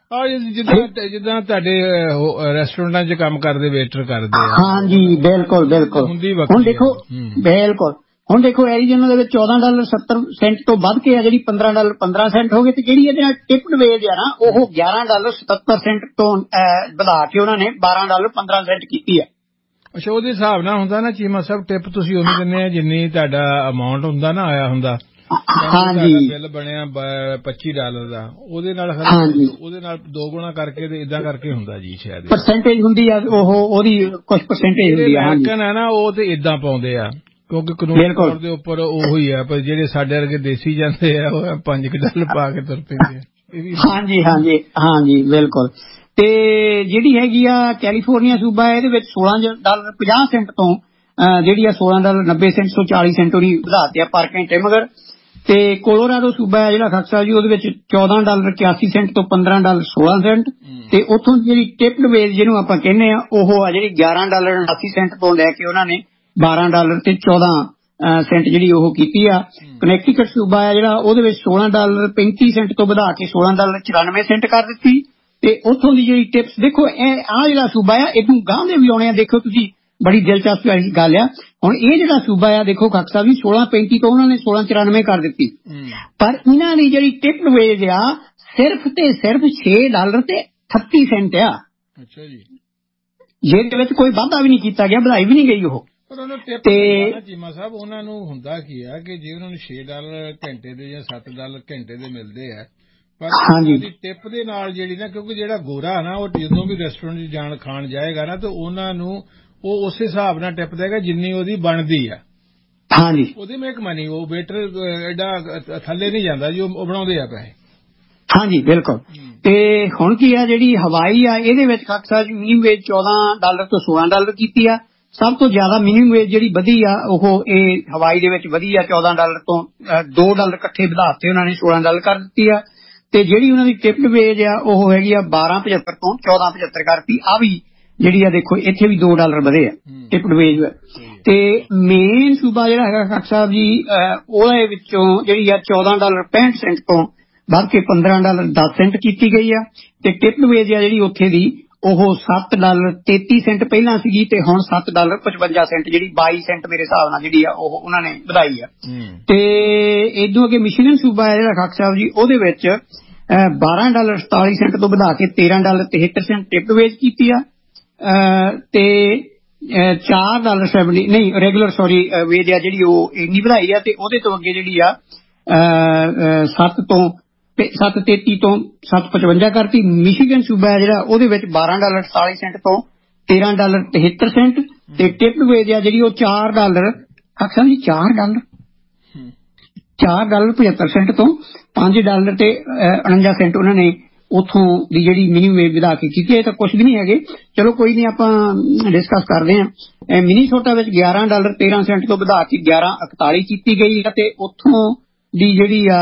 ਜਿੱਦਾਂ ਤੁਹਾਡੇ ਰੈਸਟੋਰੈਂਟਾਂ 'ਚ ਕੰਮ ਕਰਦੇ ਵੇਟਰ ਕਰਦੇ ਆ। ਹਾਂਜੀ, ਬਿਲਕੁਲ ਬਿਲਕੁਲ। ਹੁਣ ਦੇਖੋ, ਬਿਲਕੁਲ ਹੁਣ ਦੇਖੋ ਐਰੀਜ਼ੋਨਾ ਦੇ ਵਿੱਚ $14.70 ਤੋਂ ਵੱਧ ਕੇ ਆ ਜਿਹੜੀ $15.15 ਹੋ ਗਏ। ਤੇ ਜਿਹੜੀ ਇਹਦੇ ਨਾਲ ਟਿਪਡ ਵੇਜ ਆ ਨਾ ਉਹ $11.77 ਤੋਂ ਵਧਾ ਕੇ ਉਹਨਾਂ ਨੇ $12.15 ਕੀਤੀ ਆ। ਅੱਛਾ, ਉਹਦੇ ਹਿਸਾਬ ਨਾਲ ਹੁੰਦਾ ਨਾ ਚੀਮਾ ਸਾਹਿਬ, ਟਿਪ ਤੁਸੀਂ ਉਹਨੂੰ ਦਿੰਦੇ ਆ ਜਿੰਨੀ ਤੁਹਾਡਾ ਅਮਾਊਂਟ ਹੁੰਦਾ ਨਾ ਆਇਆ ਹੁੰਦਾ। ਹਾਂਜੀ, ਬਿੱਲ ਬਣਿਆ $25 ਦਾ, ਉਹਦੇ ਨਾਲ 2 ਗੁਣਾ ਕਰਕੇ ਤੇ ਇਦਾਂ ਕਰਕੇ ਹੁੰਦਾ ਜੀ। ਸ਼ਾਇਦ ਪਰਸੈਂਟੇਜ ਹੁੰਦੀ ਆ ਉਹਦੀ ਕੁਝ ਪਰਸੈਂਟੇਜ ਹੁੰਦੀ ਆ। ਅਮਰੀਕਨ ਹੈ ਨਾ ਉਹ ਤੇ ਇਦਾਂ ਪਾਉਂਦੇ ਆ ਕਿਉਂਕਿ ਕਾਨੂੰਨ ਤੌਰ ਦੇ ਉੱਪਰ ਉਹੀ ਆ, ਪਰ ਜਿਹੜੇ ਸਾਡੇ ਵਰਗੇ ਦੇਸੀ ਜਾਂਦੇ ਆ ਉਹ $5 ਪਾ ਕੇ ਤੁਰ ਪੈਂਦੇ ਆ। ਹਾਂਜੀ ਹਾਂਜੀ ਹਾਂਜੀ, ਬਿਲਕੁਲ। ਤੇ ਜਿਹੜੀ ਹੈਗੀ ਆ ਕੈਲੀਫੋਰਨੀਆ ਸੂਬਾ ਇਹਦੇ ਵਿੱਚ $16.50 ਤੋਂ ਜਿਹੜੀ ਆ $16.90 ਤੋਂ $40 ਉਹਦੀ ਵਧਾਤੀ ਆ ਪਰ ਘੰਟੇ ਮਗਰ। ਤੇ ਕੋਲੋਰਾਡੋ ਸੂਬਾ ਹੈ ਜਿਹੜਾ ਖਾਕ ਸਾਹਿਬ ਜੀ ਉਹਦੇ ਵਿੱਚ $14.81 ਤੋਂ $15.16। ਤੇ ਉੱਥੋਂ ਜਿਹੜੀ ਟਿਪਡ ਵੇਜ ਜਿਹਨੂੰ ਆਪਾਂ ਕਹਿੰਦੇ ਆ ਉਹ ਆ ਜਿਹੜੀ $11.79 ਤੋਂ ਲੈ ਕੇ ਉਹਨਾਂ ਨੇ $12 ਤੇ $14 ਜਿਹੜੀ ਉਹ ਕੀਤੀ ਆ। ਕਨੈਕਟੀਕਟ ਸੂਬਾ ਹੈ ਜਿਹੜਾ ਉਹਦੇ ਵਿੱਚ $16.35 ਤੋਂ ਵਧਾ ਕੇ $16.94 ਕਰ ਦਿੱਤੀ। ਤੇ ਉੱਥੋਂ ਦੀ ਜਿਹੜੀ ਟਿਪਸ ਦੇਖੋ, ਆਹ ਜਿਹੜਾ ਸੂਬਾ ਆ ਇਹਨੂੰ ਗਾਂਹ ਦੇ ਵੀ ਆਉਣੇ ਆ। ਦੇਖੋ ਤੁਸੀਂ, ਬੜੀ ਦਿਲਚਸਪ ਵਾਲੀ ਗੱਲ ਆ। ਹੁਣ ਇਹ ਜਿਹੜਾ ਸੂਬਾ ਆ ਦੇਖੋ ਖਾਕ ਸਾਹਿਬ ਜੀ 16.35 ਤੋਂ ਉਹਨਾਂ ਨੇ $16.94 ਕਰ ਦਿੱਤੀ। ਪਰ ਇਹਨਾਂ ਦੀ ਜਿਹੜੀ ਟਿਪਡ ਵੇਜ ਆ ਸਿਰਫ ਤੇ ਸਿਰਫ $6.38 ਆ। ਅੱਛਾ ਜੀ, ਜਿਹਦੇ ਵਿੱਚ ਕੋਈ ਵਾਧਾ ਵੀ ਨਹੀਂ ਕੀਤਾ ਗਿਆ, ਵਧਾਈ ਵੀ ਨਹੀਂ ਗਈ ਉਹ। ਤੇ ਚੀਮਾ ਸਾਹਿਬ ਉਹਨਾਂ ਨੂੰ ਹੁੰਦਾ ਕੀ ਆ ਕਿ ਜੇ ਉਹਨਾਂ ਨੂੰ $6 ਘੰਟੇ ਦੇ ਜਾਂ $7 ਘੰਟੇ ਦੇ ਮਿਲਦੇ ਆ, ਪਰ ਉਹਦੀ ਟਿਪ ਦੇ ਨਾਲ ਜਿਹੜੀ ਨਾ, ਕਿਉਂਕਿ ਜਿਹੜਾ ਗੋਰਾ ਨਾ ਉਹ ਜਦੋਂ ਵੀ ਰੈਸਟੋਰੈਂਟ 'ਚ ਖਾਣ ਜਾਏਗਾ ਨਾ ਤੇ ਉਹਨਾਂ ਨੂੰ ਉਹ ਉਸ ਹਿਸਾਬ ਨਾਲ ਟਿਪ ਦੇਗਾ ਜਿੰਨੀ ਉਹਦੀ ਬਣਦੀ ਆ। ਹਾਂਜੀ, ਉਹਦੀ ਮੇਕ ਮਨੀ, ਉਹ ਵੇਟਰ ਐਡਾ ਥੱਲੇ ਨਹੀਂ ਜਾਂਦਾ ਜੀ, ਉਹ ਬਣਾਉਂਦੇ ਆ ਪੈਸੇ। ਹਾਂਜੀ, ਬਿਲਕੁਲ। ਤੇ ਹੁਣ ਕੀ ਆ ਜਿਹੜੀ ਹਵਾਈ ਆ ਇਹਦੇ ਵਿੱਚ ਖਾਕ ਸਾਹਿਬ ਮਿਨੀਮਮ ਵੇਜ $14 ਤੋਂ $16 ਕੀਤੀ ਆ। ਸਭ ਤੋਂ ਜ਼ਿਆਦਾ ਮਿਨੀਮਮ ਵੇਜ ਜਿਹੜੀ ਵਧੀ ਆ ਉਹ ਇਹ ਹਵਾਈ ਦੇ ਵਿੱਚ ਵਧੀ ਆ $14 ਤੋਂ $2 ਇਕੱਠੇ ਵਧਾਤੇ ਉਹਨਾਂ ਨੇ, $16 ਕਰ ਦਿੱਤੀ ਆ। ਤੇ ਜਿਹੜੀ ਉਹਨਾਂ ਦੀ ਟਿਪਡ ਵੇਜ ਆ ਉਹ ਹੈਗੀ ਆ 12.75 ਤੋਂ 14.75 ਕਰਤੀ। ਆ ਵੀ ਜਿਹੜੀ ਆ ਦੇਖੋ ਇੱਥੇ ਵੀ $2 ਵਧੇ ਆ ਟਿਪਡ ਵੇਜ। ਤੇ ਮੇਨ ਸੂਬਾ ਜਿਹੜਾ ਹੈਗਾ ਖੱਟਰ ਸਾਹਿਬ ਜੀ ਉਹਦੇ ਵਿੱਚੋਂ ਜਿਹੜੀ ਆ $14.65 ਤੋਂ ਵੱਧ ਕੇ $15.10 ਕੀਤੀ ਗਈ ਆ। ਤੇ ਟਿਪਡ ਵੇਜ ਆ ਜਿਹੜੀ ਉੱਥੇ ਦੀ ਉਹ $7.33 ਪਹਿਲਾਂ ਸੀਗੀ ਤੇ ਹੁਣ $7.55 ਜਿਹੜੀ 22 ਸੈਂਟ ਮੇਰੇ ਹਿਸਾਬ ਨਾਲ ਜਿਹੜੀ ਆ ਉਹ ਉਹਨਾਂ ਨੇ ਵਧਾਈ ਆ। ਤੇ ਇਦੋਂ ਅੱਗੇ ਮਿਸ਼ੀਗਨ ਸੂਬਾ ਹੈ ਜਿਹੜਾ ਖੱਟਰ ਸਾਹਿਬ ਜੀ ਉਹਦੇ ਵਿੱਚ $12.48 ਤੋਂ ਵਧਾ ਕੇ $13.73 ਟਿਪਡ ਵੇਜ ਕੀਤੀ ਆ। ਤੇ $4.70 ਨਹੀਂ ਰੈਗੂਲਰ ਵੇਜ ਆ ਜਿਹੜੀ ਉਹ ਇੰਨੀ ਵਧਾਈ ਆ। ਤੇ ਉਹਦੇ ਤੋਂ ਅੱਗੇ ਜਿਹੜੀ ਆ 7.33 ਤੋਂ 7.55 ਕਰਤੀ। ਮਿਸ਼ੀਗਨ ਸੂਬਾ ਹੈ ਜਿਹੜਾ ਉਹਦੇ ਵਿੱਚ $12.48 ਤੋਂ $13.73 ਤੇ ਟਿਪਡ ਵੇਜ ਆ ਜਿਹੜੀ ਉਹ $4 ਖੱਟਰ ਜੀ $4.75 ਤੋਂ $5 ਤੇ 49 ਸੈਂਟ ਉਹਨਾਂ ਨੇ ਉੱਥੋਂ ਦੀ ਜਿਹੜੀ ਮਿਨੀਮਮ ਵੇਜ ਵਧਾ ਕੇ ਕੀਤੀ। ਇਹ ਤਾਂ ਕੁਛ ਵੀ ਨਹੀਂ ਹੈਗੇ, ਚਲੋ ਕੋਈ ਨਹੀਂ ਆਪਾਂ ਡਿਸਕਸ ਕਰਦੇ ਹਾਂ। ਮਿਨੀਸੋਟਾ ਵਿੱਚ $11.13 ਤੋਂ ਵਧਾ ਕੇ $11.41 ਕੀਤੀ ਗਈ ਹੈ। ਤੇ ਉੱਥੋਂ ਦੀ ਜਿਹੜੀ ਆ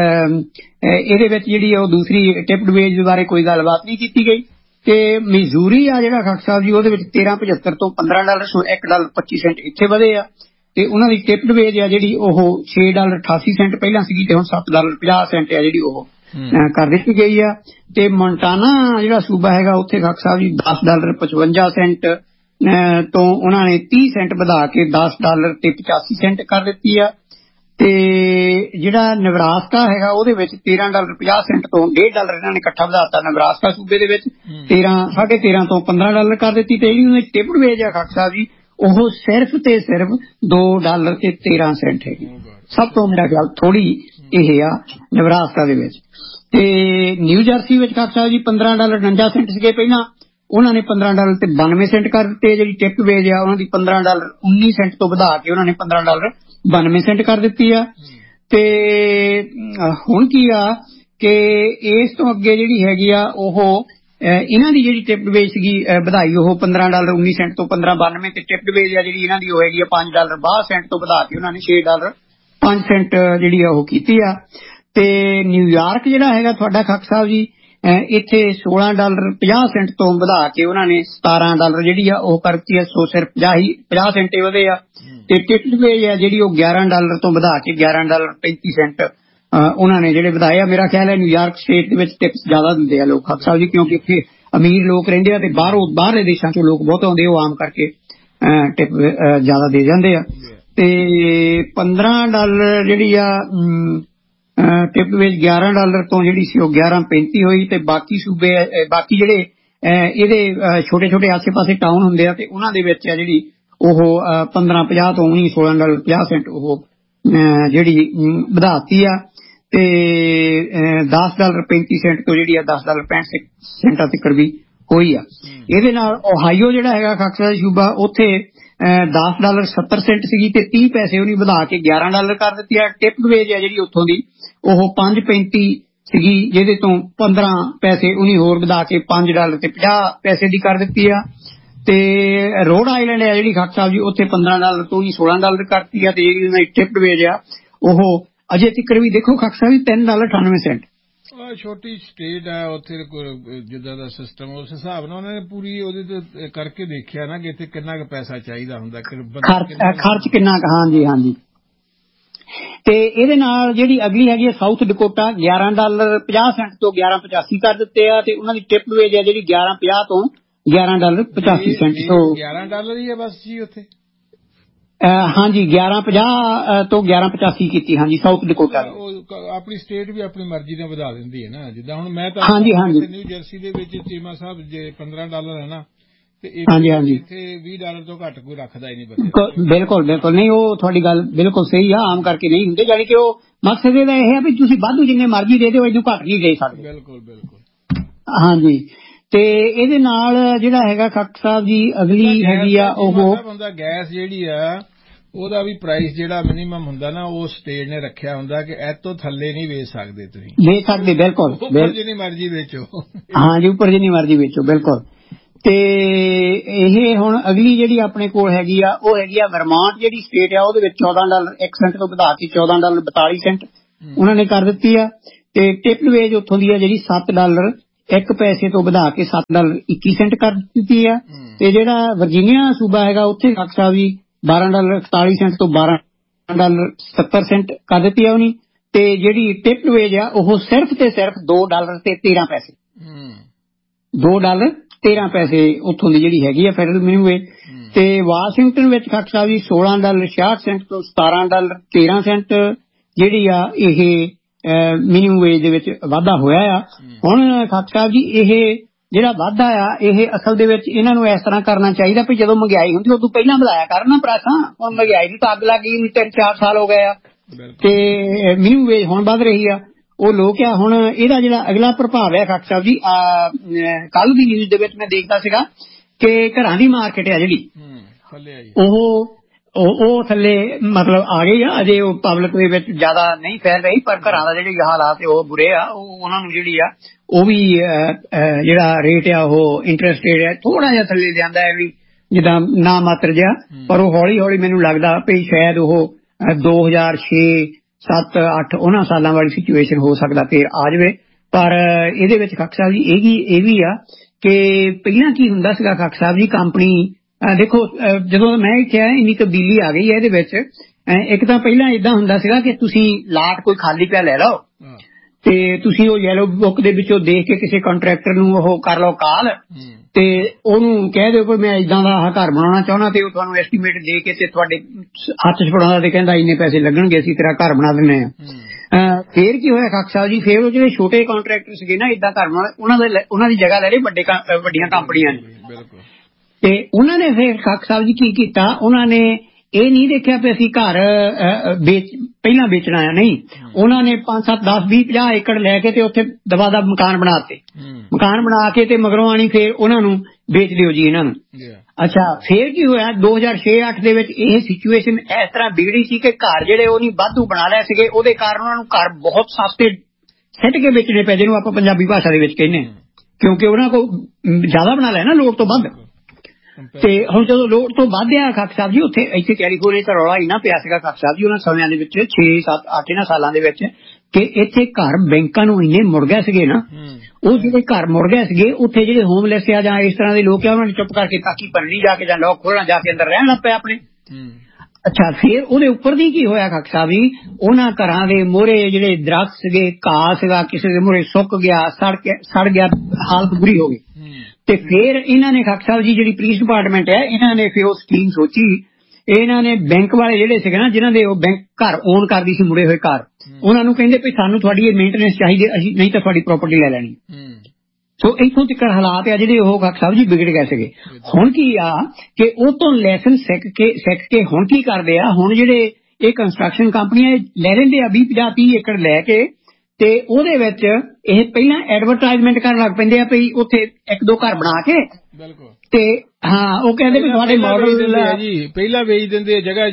ਇਹਦੇ ਵਿੱਚ ਜਿਹੜੀ ਆ ਉਹ ਦੂਸਰੀ ਟਿਪਡ ਵੇਜ ਬਾਰੇ ਕੋਈ ਗੱਲਬਾਤ ਨਹੀਂ ਕੀਤੀ ਗਈ। ਤੇ ਮਿਜ਼ੂਰੀ ਆ ਜਿਹੜਾ ਖੱਟਰ ਸਾਹਿਬ ਜੀ ਉਹਦੇ ਵਿੱਚ $13.75 ਤੋਂ $15 $1.25 ਇੱਥੇ ਵਧੇ ਆ। ਤੇ ਉਹਨਾਂ ਦੀ ਟਿਪਡ ਵੇਜ ਆ ਜਿਹੜੀ ਉਹ $6.88 ਪਹਿਲਾਂ ਸੀਗੀ ਤੇ ਹੁਣ $7.50 ਆ ਜਿਹੜੀ ਉਹ ਕਰ ਦਿੱਤੀ ਗਈ ਆ। ਤੇ ਮੋਂਟਾਨਾ ਜਿਹੜਾ ਸੂਬਾ ਹੈਗਾ ਉੱਥੇ ਖੱਟਰ ਸਾਹਿਬ ਜੀ $10.55 ਤੋਂ ਉਹਨਾਂ ਨੇ 30 ਸੈਂਟ ਵਧਾ ਕੇ $10.85 ਕਰ ਦਿੱਤੀ ਆ। ਤੇ ਜਿਹੜਾ ਨਬਰਾਸਕਾ ਹੈਗਾ ਉਹਦੇ ਵਿੱਚ $13.50 ਤੋਂ $1.5 ਇਹਨਾਂ ਨੇ ਇਕੱਠਾ ਵਧਾਤਾ। ਨਬਰਾਸਕਾ ਸੂਬੇ ਦੇ ਵਿੱਚ 13.5 ਤੋਂ $15 ਕਰ ਦਿੱਤੀ। ਤੇ ਜਿਹੜੀ ਉਹਨਾਂ ਦੀ ਟਿਪਡ ਵੇਜ ਆ ਖੱਟਰ ਸਾਹਿਬ ਜੀ ਉਹ ਸਿਰਫ ਤੇ ਸਿਰਫ $2.13 ਹੈਗੀ। ਸਭ ਤੋਂ ਮੇਰਾ ਖਿਆਲ ਥੋੜੀ ਇਹ ਆ ਨਬਰਾਸਕਾ ਦੇ ਵਿੱਚ। ਤੇ ਨਿਊ ਜਰਸੀ ਵਿੱਚ ਖੱਟਰ ਸਾਹਿਬ ਜੀ $15.49 ਸੀਗੇ ਪਹਿਲਾਂ, ਉਹਨਾਂ ਨੇ $15.92 ਕਰ ਦਿੱਤੇ। ਜਿਹੜੀ ਟਿਪਡ ਵੇਜ ਆ ਉਹਨਾਂ ਦੀ $15.19 ਤੋਂ ਵਧਾ ਕੇ ਉਹਨਾਂ ਨੇ $15.92 ਕਰ ਦਿੱਤੀ ਆ। ਤੇ ਹੁਣ ਕੀ ਆ ਕਿ ਇਸ ਤੋਂ ਅੱਗੇ ਜਿਹੜੀ ਹੈਗੀ ਆ ਉਹ ਇਹਨਾਂ ਦੀ ਜਿਹੜੀ ਟਿਪਡ ਵੇਜ ਸੀਗੀ ਵਧਾਈ ਉਹ $15.19 ਤੋਂ $15.92 ਤੇ ਟਿਪਡ ਵੇਜ ਆ ਜਿਹੜੀ ਇਹਨਾਂ ਦੀ ਉਹ ਹੈਗੀ ਆ $5.62 ਤੋਂ ਵਧਾ ਕੇ ਉਹਨਾਂ ਨੇ $6.05 ਜਿਹੜੀ ਆ ਉਹ ਕੀਤੀ ਆ। ਤੇ ਨਿਊਯਾਰਕ ਜਿਹੜਾ ਹੈਗਾ ਤੁਹਾਡਾ ਖੱਟਰ ਸਾਹਿਬ ਜੀ ਇੱਥੇ $16.50 ਤੋਂ ਵਧਾ ਕੇ ਉਹਨਾਂ ਨੇ $17 ਜਿਹੜੀ ਆ ਉਹ ਕਰਤੀ ਆ। ਸੋ ਸਿਰਫ 50 ਸੈਂਟ ਵਧੇ ਆ। ਤੇ ਟਿਕਟ ਵੇਜ ਆ ਜਿਹੜੀ ਉਹ $11 ਤੋਂ ਵਧਾ ਕੇ $11.35 ਉਹਨਾਂ ਨੇ ਜਿਹੜੇ ਵਧਾਏ ਆ। ਮੇਰਾ ਖਿਆਲ ਹੈ ਨਿਊਯਾਰਕ ਸਟੇਟ ਦੇ ਵਿੱਚ ਟਿਕਸ ਜ਼ਿਆਦਾ ਦਿੰਦੇ ਆ ਲੋਕ ਖੱਟਰ ਸਾਹਿਬ ਜੀ, ਕਿਉਂਕਿ ਇੱਥੇ ਅਮੀਰ ਲੋਕ ਰਹਿੰਦੇ ਆ ਤੇ ਬਾਹਰਲੇ ਦੇਸ਼ਾਂ ਚੋਂ ਲੋਕ ਬਹੁਤ ਆਉਂਦੇ, ਉਹ ਆਮ ਕਰਕੇ ਟਿਪ ਜ਼ਿਆਦਾ ਦੇ ਜਾਂਦੇ ਆ। ਤੇ $15 ਜਿਹੜੀ ਆ ਟਿਪ ਵੇਜ $11 ਤੋਂ ਜਿਹੜੀ ਸੀ ਉਹ $11.35 ਹੋਈ। ਤੇ ਬਾਕੀ ਸੂਬੇ ਬਾਕੀ ਜਿਹੜੇ ਇਹਦੇ ਛੋਟੇ ਛੋਟੇ ਆਸੇ ਪਾਸੇ ਟਾਊਨ ਹੁੰਦੇ ਆ ਤੇ ਉਹਨਾਂ ਦੇ ਵਿੱਚ ਆ ਜਿਹੜੀ ਉਹ $15.50 ਤੋਂ $16.50 ਉਹ ਜਿਹੜੀ ਵਧਾਤੀ ਆ। ਤੇ $10.35 ਤੋਂ ਜਿਹੜੀ ਆ $10.65 ਤੱਕ ਵੀ ਹੋਈ ਆ। ਇਹਦੇ ਨਾਲ ਓਹਾਈਓ ਜਿਹੜਾ ਹੈਗਾ ਖੱਟਰ ਸੂਬਾ ਉੱਥੇ $10.70 ਸੀਗੀ ਤੇ 30 ਪੈਸੇ ਉਹਨੇ ਵਧਾ ਕੇ $11 ਕਰ ਦਿੱਤੀ ਆ। ਟਿਪਡ ਵੇਜ ਆ ਜਿਹੜੀ ਉੱਥੋਂ ਦੀ ਉਹ $5.35 ਸੀਗੀ, ਜਿਹਦੇ ਤੋਂ 15 ਪੈਸੇ ਉਹਨੇ ਹੋਰ ਵਧਾ ਕੇ $5 ਤੇ 50 ਪੈਸੇ ਦੀ ਕਰ ਦਿੱਤੀ ਆ। ਤੇ ਰੋਡ ਆਈਲੈਂਡ ਆ ਜਿਹੜੀ ਖੱਟਰ ਸਾਹਿਬ ਜੀ ਉੱਥੇ $15 ਤੋਂ $16 ਕਰਤੀ ਆ। ਤੇ ਜਿਹੜੀ ਉਹਨਾਂ ਦੀ ਟਿਪਡ ਵੇਜ ਆ ਉਹ ਅਜੇ ਤੱਕ ਵੀ ਦੇਖੋ ਖੱਟਰ ਸਾਹਿਬ ਜੀ $3.98। ਛੋਟੀ ਸਟੇਟ ਆ ਉੱਥੇ ਜਿੱਦਾਂ ਦਾ ਸਿਸਟਮ ਉਸ ਹਿਸਾਬ ਨਾਲ ਉਹਨਾਂ ਨੇ ਪੂਰੀ ਉਹਦੇ ਤੇ ਕਰਕੇ ਦੇਖਿਆ ਨਾ ਕਿ ਇੱਥੇ ਕਿੰਨਾ ਕੁ ਪੈਸਾ ਚਾਹੀਦਾ ਹੁੰਦਾ, ਖਰਚ ਕਿੰਨਾ ਕੁ। ਹਾਂਜੀ। ਤੇ ਇਹਦੇ ਨਾਲ ਜਿਹੜੀ ਅਗਲੀ ਹੈਗੀ ਸਾਊਥ ਡਕੋਟਾ $11.50 ਤੋਂ $11.85 ਕਰ ਦਿੱਤੇ ਆ। ਤੇ ਉਹਨਾਂ ਦੀ ਟਿਪਡ ਵੇਜ ਆ ਜਿਹੜੀ $11.50 ਤੋਂ $11.85। $11 ਹੀ ਆ ਬਸ ਜੀ ਉੱਥੇ। ਹਾਂਜੀ 11.50 ਤੋਂ 11.85 ਕੀਤੀ। ਹਾਂਜੀ ਸਾਊਥ ਡਕੋਟਾ ਆਪਣੀ ਸਟੇਟ ਵੀ ਆਪਣੀ ਮਰਜ਼ੀ ਨਾਲ ਵਧਾ ਦਿੰਦੀ ਹੈ ਨਾ। ਜਿੱਦਾਂ ਹੁਣ ਮੈਂ ਤਾਂ ਨਿਊ ਜਰਸੀ ਦੇ ਵਿੱਚ ਚੀਮਾ ਸਾਹਿਬ ਜੇ $15 ਹੈ ਨਾ ਤੇ ਇੱਥੇ $20 ਤੋਂ ਘੱਟ ਕੋਈ ਰੱਖਦਾ ਹੀ ਨਹੀਂ। ਬਿਲਕੁਲ ਨਹੀਂ, ਉਹ ਤੁਹਾਡੀ ਗੱਲ ਬਿਲਕੁਲ ਸਹੀ ਆ। ਆਮ ਕਰਕੇ ਨਹੀਂ ਹੁੰਦੇ, ਜਾਣੀ ਕਿ ਉਹ ਮਕਸਦ ਇਹਦਾ ਇਹ ਹੈ ਵੀ ਤੁਸੀਂ ਵਾਧੂ ਜਿੰਨੇ ਮਰਜ਼ੀ ਦੇ ਦਿਓ, ਇਹਨੂੰ ਘੱਟ ਨਹੀਂ ਦੇ ਸਕਦੇ। ਬਿਲਕੁਲ ਹਾਂਜੀ। ਤੇ ਇਹਦੇ ਨਾਲ ਜਿਹੜਾ ਹੈਗਾ ਖੱਟਰ ਸਾਹਿਬ ਜੀ ਅਗਲੀ ਹੈਗੀ ਆ ਉਹ ਹੁੰਦਾ ਗੈਸ ਜਿਹੜੀ ਆ ਉਹਦਾ ਵੀ ਪ੍ਰਾਈਸ ਜਿਹੜਾ ਮਿਨੀਮਮ ਹੁੰਦਾ ਨਾ ਉਹ ਸਟੇਟ ਨੇ ਰੱਖਿਆ ਹੁੰਦਾ ਕਿ ਇਹ ਤੋਂ ਥੱਲੇ ਨਹੀਂ ਵੇਚ ਸਕਦੇ, ਤੁਸੀਂ ਵੇਚ ਸਕਦੇ। ਬਿਲਕੁਲ ਜਿੰਨੀ ਮਰਜ਼ੀ ਵੇਚੋ। ਹਾਂਜੀ ਉੱਪਰ ਜਿੰਨੀ ਮਰਜ਼ੀ ਵੇਚੋ। ਬਿਲਕੁਲ। ਤੇ ਇਹ ਹੁਣ ਅਗਲੀ ਜਿਹੜੀ ਆਪਣੇ ਕੋਲ ਹੈਗੀ ਆ ਉਹ ਹੈਗੀ ਆ ਵਰਮਾਂਟ ਜਿਹੜੀ ਸਟੇਟ ਆ ਉਹਦੇ ਵਿੱਚ $14 ਤੋਂ ਵਧਾ ਕੇ $14.42 ਉਹਨਾਂ ਨੇ ਕਰ ਦਿੱਤੀ ਆ। ਤੇ ਟਿਪ ਵੇਜ ਉੱਥੋਂ ਦੀ ਆ ਜਿਹੜੀ $7.01 ਤੋਂ ਵਧਾ ਕੇ $7.21 ਕਰ ਦਿੱਤੀ ਆ। ਤੇ ਜਿਹੜਾ ਵਰਜੀਨੀਆ ਸੂਬਾ ਹੈਗਾ ਉੱਥੇ ਡਾਕਟਰ ਸਾਹਿਬ ਜੀ $12.41 ਤੋਂ $12.70 ਕਰ ਦਿੱਤੀ ਆ ਉਹਨੇ। ਤੇ ਜਿਹੜੀ ਟਿਪ ਵੇਜ ਆ ਉਹ ਸਿਰਫ ਤੇ ਸਿਰਫ $2.13 $2.13 ਉੱਥੋਂ ਦੀ ਜਿਹੜੀ ਹੈਗੀ ਆ ਫੈਡਰਲ ਮਿਨੀਮਮ ਵੇਜ। ਤੇ ਵਾਸ਼ਿੰਗਟਨ ਵਿੱਚ ਡਾਕਟਰ ਸਾਹਿਬ ਜੀ $16.66 ਤੋਂ $17.13 ਜਿਹੜੀ ਆ ਇਹ ਮਿਨੀਮਮ ਵੇਜ ਦੇ ਵਿੱਚ ਵਾਧਾ ਹੋਇਆ ਆ। ਹੁਣ ਡਾਕਟਰ ਸਾਹਿਬ ਜੀ ਇਹ ਜਿਹੜਾ ਵਾਧਾ ਆ ਇਹ ਅਸਲ ਦੇ ਵਿੱਚ ਇਹਨਾਂ ਨੂੰ ਇਸ ਤਰ੍ਹਾਂ ਕਰਨਾ ਚਾਹੀਦਾ ਵੀ ਜਦੋਂ ਮਹਿੰਗਾਈ ਹੁੰਦੀ ਉਦੋਂ ਪਹਿਲਾਂ ਵਧਾਇਆ ਕਰਨਾ ਪ੍ਰਾਈਸਾਂ। ਹੁਣ ਮਹਿੰਗਾਈ ਦੀ ਤਾਂ ਅੱਗ ਲੱਗ ਗਈ 3-4 ਸਾਲ ਹੋ ਗਏ ਆ ਤੇ ਮਿਨੀਮਮ ਵੇਜ ਹੁਣ ਵੱਧ ਰਹੀ ਆ। ਉਹ ਲੋਕ ਆ ਹੁਣ ਇਹਦਾ ਜਿਹੜਾ ਅਗਲਾ ਪ੍ਰਭਾਵ ਹੈ ਡਾਕਟਰ ਸਾਹਿਬ ਜੀ ਕੱਲ ਦੀ ਨਿਊਜ਼ ਦੇ ਵਿੱਚ ਮੈਂ ਦੇਖਦਾ ਸੀਗਾ ਕਿ ਘਰਾਂ ਦੀ ਮਾਰਕੀਟ ਆ ਜਿਹੜੀ ਉਹ ਥੱਲੇ ਮਤਲਬ ਆ ਗਈ ਆ। ਅਜੇ ਉਹ ਪਬਲਿਕ ਦੇ ਵਿੱਚ ਜ਼ਿਆਦਾ ਨਹੀਂ ਫੈਲ ਰਹੀ ਪਰ ਘਰਾਂ ਦਾ ਜਿਹੜੇ ਹਾਲਾਤ ਉਹ ਬੁਰੇ ਆ। ਉਹਨਾਂ ਨੂੰ ਜਿਹੜੀ ਆ ਉਹ ਵੀ ਜਿਹੜਾ ਰੇਟ ਆ ਉਹ ਇੰਟਰਸਟ ਰੇਟ ਆ ਥੋੜਾ ਜਿਹਾ ਥੱਲੇ ਲਿਆਂਦਾ ਹੈ ਵੀ ਜਿੱਦਾਂ ਨਾ ਮਾਤਰ ਜਿਹਾ। ਪਰ ਉਹ ਹੌਲੀ ਹੌਲੀ ਮੈਨੂੰ ਲੱਗਦਾ ਵੀ ਸ਼ਾਇਦ ਉਹ 2006, 7, 8 ਉਹਨਾਂ ਸਾਲਾਂ ਵਾਲੀ ਸਿਚੁਏਸ਼ਨ ਹੋ ਸਕਦਾ ਫਿਰ ਆ ਜਾਵੇ। ਪਰ ਇਹਦੇ ਵਿੱਚ ਡਾਕਟਰ ਸਾਹਿਬ ਜੀ ਇਹ ਵੀ ਆ ਕਿ ਪਹਿਲਾਂ ਕੀ ਹੁੰਦਾ ਸੀਗਾ ਡਾਕਟਰ ਸਾਹਿਬ ਜੀ ਕੰਪਨੀ ਦੇਖੋ ਜਦੋਂ ਮੈਂ ਇੱਥੇ ਆਇਆ ਇੰਨੀ ਤਬਦੀਲੀ ਆ ਗਈ ਹੈ ਇਹਦੇ ਵਿੱਚ। ਇੱਕ ਤਾਂ ਪਹਿਲਾਂ ਏਦਾਂ ਹੁੰਦਾ ਸੀਗਾ ਕਿ ਤੁਸੀਂ ਲਾਟ ਕੋਈ ਖਾਲੀ ਪਿਆ ਲੈ ਲਓ ਤੇ ਤੁਸੀਂ ਉਹ ਯੈਲੋ ਬੁੱਕ ਦੇ ਵਿੱਚੋਂ ਦੇਖ ਕੇ ਕਿਸੇ ਕੰਟਰੈਕਟਰ ਨੂੰ ਉਹ ਕਰ ਲਓ ਕਾਲ ਤੇ ਉਹਨੂੰ ਕਹਿ ਦਿਓ ਕਿ ਮੈਂ ਏਦਾਂ ਦਾ ਘਰ ਬਣਾਉਣਾ ਚਾਹੁੰਦਾ ਤੇ ਉਹ ਤੁਹਾਨੂੰ ਐਸਟੀਮੇਟ ਦੇ ਕੇ ਤੇ ਤੁਹਾਡੇ ਹੱਥ 'ਚ ਫੜਾਉਂਦਾ ਤੇ ਕਹਿੰਦਾ ਇੰਨੇ ਪੈਸੇ ਲੱਗਣਗੇ ਅਸੀਂ ਤੇਰਾ ਘਰ ਬਣਾ ਦਿੰਦੇ ਹਾਂ। ਫੇਰ ਕੀ ਹੋਇਆ ਡਾਕਟਰ ਸਾਹਿਬ ਜੀ ਫੇਰ ਉਹ ਜਿਹੜੇ ਛੋਟੇ ਕੰਟਰੈਕਟਰ ਸੀਗੇ ਨਾ ਏਦਾਂ ਘਰ ਬਣਾਉਣਾ ਉਹਨਾਂ ਦੀ ਜਗ੍ਹਾ ਲੈ ਲਈ ਵੱਡੀਆਂ ਕੰਪਨੀਆਂ ਨੇ। ਤੇ ਉਹਨਾਂ ਨੇ ਫਿਰ ਡਾਕਟਰ ਸਾਹਿਬ ਜੀ ਕੀ ਕੀਤਾ ਉਹਨਾਂ ਨੇ ਇਹ ਨਹੀਂ ਦੇਖਿਆ ਵੀ ਅਸੀਂ ਘਰ ਪਹਿਲਾਂ ਵੇਚਣਾ ਆ ਨਹੀਂ। ਉਹਨਾਂ ਨੇ 5, 7, 10, 20, 50 ਏਕੜ ਲੈ ਕੇ ਤੇ ਉੱਥੇ ਦਬਾ ਦਬ ਮਕਾਨ ਬਣਾ ਕੇ ਤੇ ਮਗਰੋਂ ਆਣੀ ਫੇਰ ਉਹਨਾਂ ਨੂੰ ਵੇਚ ਦਿਓ ਜੀ ਇਹਨਾਂ ਨੂੰ। ਅੱਛਾ ਫੇਰ ਕੀ ਹੋਇਆ 2006-08 ਦੇ ਵਿੱਚ ਇਹ ਸਿਚੁਏਸ਼ਨ ਇਸ ਤਰ੍ਹਾਂ ਵਿਗੜੀ ਸੀ ਕਿ ਘਰ ਜਿਹੜੇ ਉਹ ਨਹੀਂ ਵਾਧੂ ਬਣਾ ਲਏ ਸੀਗੇ। ਉਹਦੇ ਕਾਰਨ ਉਹਨਾਂ ਨੂੰ ਘਰ ਬਹੁਤ ਸਸਤੇ ਸਿੱਟ ਕੇ ਵੇਚਣੇ ਪਏ ਜਿਹਨੂੰ ਆਪਾਂ ਪੰਜਾਬੀ ਭਾਸ਼ਾ ਦੇ ਵਿੱਚ ਕਹਿੰਦੇ ਕਿਉਂਕਿ ਉਹਨਾਂ ਕੋਲ ਜ਼ਿਆਦਾ ਬਣਾ ਲਿਆ ਨਾ ਲੋੜ ਤੋਂ ਵੱਧ। ਤੇ ਹੁਣ ਜਦੋਂ ਲੋੜ ਤੋਂ ਵੱਧ ਆ ਡਾਕਟਰ ਸਾਹਿਬ ਜੀ ਇੱਥੇ ਕੈਲੀਫੋਰਨੀਆ ਦਾ ਰੌਲਾ ਇੰਨਾ ਪਿਆ ਸੀਗਾ ਡਾਕਟਰ ਸਾਹਿਬ ਜੀ ਉਹਨਾਂ ਸਮਿਆਂ ਦੇ ਵਿੱਚ 6, 7, 8 ਇਹਨਾਂ ਸਾਲਾਂ ਦੇ ਵਿੱਚ ਕਿ ਇੱਥੇ ਘਰ ਬੈਂਕਾਂ ਨੂੰ ਇੰਨੇ ਮੁੜ ਗਏ ਸੀਗੇ ਨਾ। ਉਹ ਜਿਹੜੇ ਘਰ ਮੁੜ ਗਏ ਸੀਗੇ ਉੱਥੇ ਜਿਹੜੇ ਹੋਮਲੈਸ ਆ ਜਾਂ ਇਸ ਤਰ੍ਹਾਂ ਦੇ ਲੋਕ ਆ ਉਹਨਾਂ ਨੇ ਚੁੱਪ ਕਰਕੇ ਤਾਕੀ ਭਰਨੀ ਜਾ ਕੇ ਜਾਂ ਲੋਕ ਖੋਲਣਾ ਜਾ ਕੇ ਅੰਦਰ ਰਹਿਣ ਲੱਗ ਪਏ ਆਪਣੇ। ਅੱਛਾ ਫੇਰ ਉਹਦੇ ਉੱਪਰ ਦੀ ਕੀ ਹੋਇਆ ਡਾਕਟਰ ਸਾਹਿਬ ਜੀ ਉਹਨਾਂ ਘਰਾਂ ਦੇ ਮੋਹਰੇ ਜਿਹੜੇ ਦਰਖਤ ਸੀਗੇ ਘਾਹ ਸੀਗਾ ਕਿਸੇ ਦੇ ਮੋਹਰੇ ਸੁੱਕ ਗਿਆ ਸੜ ਗਿਆ ਹਾਲਤ ਬੁਰੀ ਹੋ ਗਈ। ਤੇ ਫੇਰ ਇਹਨਾਂ ਨੇ ਡਾਕਟਰ ਸਾਹਿਬ ਜੀ ਜਿਹੜੀ ਪੁਲਿਸ ਡਿਪਾਰਟਮੈਂਟ ਹੈ ਇਹਨਾਂ ਨੇ ਫਿਰ ਉਹ ਸਕੀਮ ਸੋਚੀ। ਇਹਨਾਂ ਨੇ ਬੈਂਕ ਵਾਲੇ ਜਿਹੜੇ ਸੀਗੇ ਨਾ ਜਿਨ੍ਹਾਂ ਦੇ ਉਹ ਬੈਂਕ ਘਰ ਓਨ ਕਰਦੀ ਸੀ ਮੁੜੇ ਹੋਏ ਘਰ ਉਹਨਾਂ ਨੂੰ ਕਹਿੰਦੇ ਵੀ ਸਾਨੂੰ ਤੁਹਾਡੀ ਇਹ ਮੇਨਟੇਨੈਂਸ ਚਾਹੀਦੀ ਅਸੀਂ ਨਹੀਂ ਤਾਂ ਤੁਹਾਡੀ ਪ੍ਰਾਪਰਟੀ ਲੈ ਲੈਣੀ। ਸੋ ਇੱਥੋਂ ਤੱਕ ਹਾਲਾਤ ਆ ਜਿਹੜੇ ਉਹ ਡਾਕਟਰ ਸਾਹਿਬ ਜੀ ਵਿਗੜ ਗਏ ਸੀਗੇ। ਹੁਣ ਕੀ ਆ ਕਿ ਉਹ ਤੋਂ ਲੈਸਨ ਸਿੱਖ ਕੇ ਹੁਣ ਕੀ ਕਰਦੇ ਆ ਹੁਣ ਜਿਹੜੇ ਇਹ ਕੰਸਟਰਕਸ਼ਨ ਕੰਪਨੀਆਂ ਲੈ ਲੈਂਦੇ ਆ 20, 50, 30 ਏਕੜ ਲੈ ਕੇ ਤੇ ਉਹਦੇ ਵਿੱਚ ਇਹ ਪਹਿਲਾਂ ਐਡਵਰਟਾਈਜ਼ਮੈਂਟ ਕਰਨ ਲੱਗ ਪੈਂਦੇ ਆ ਵੀ ਉੱਥੇ 1-2 ਘਰ ਬਣਾ ਕੇ ਤੇ ਹਾਂ ਉਹ ਕਹਿੰਦੇ ਵੀ ਤੁਹਾਡੇ ਮਾਡਲ ਪਹਿਲਾਂ ਵੇਚ ਦਿੰਦੇ ਆ ਜਗ੍ਹਾ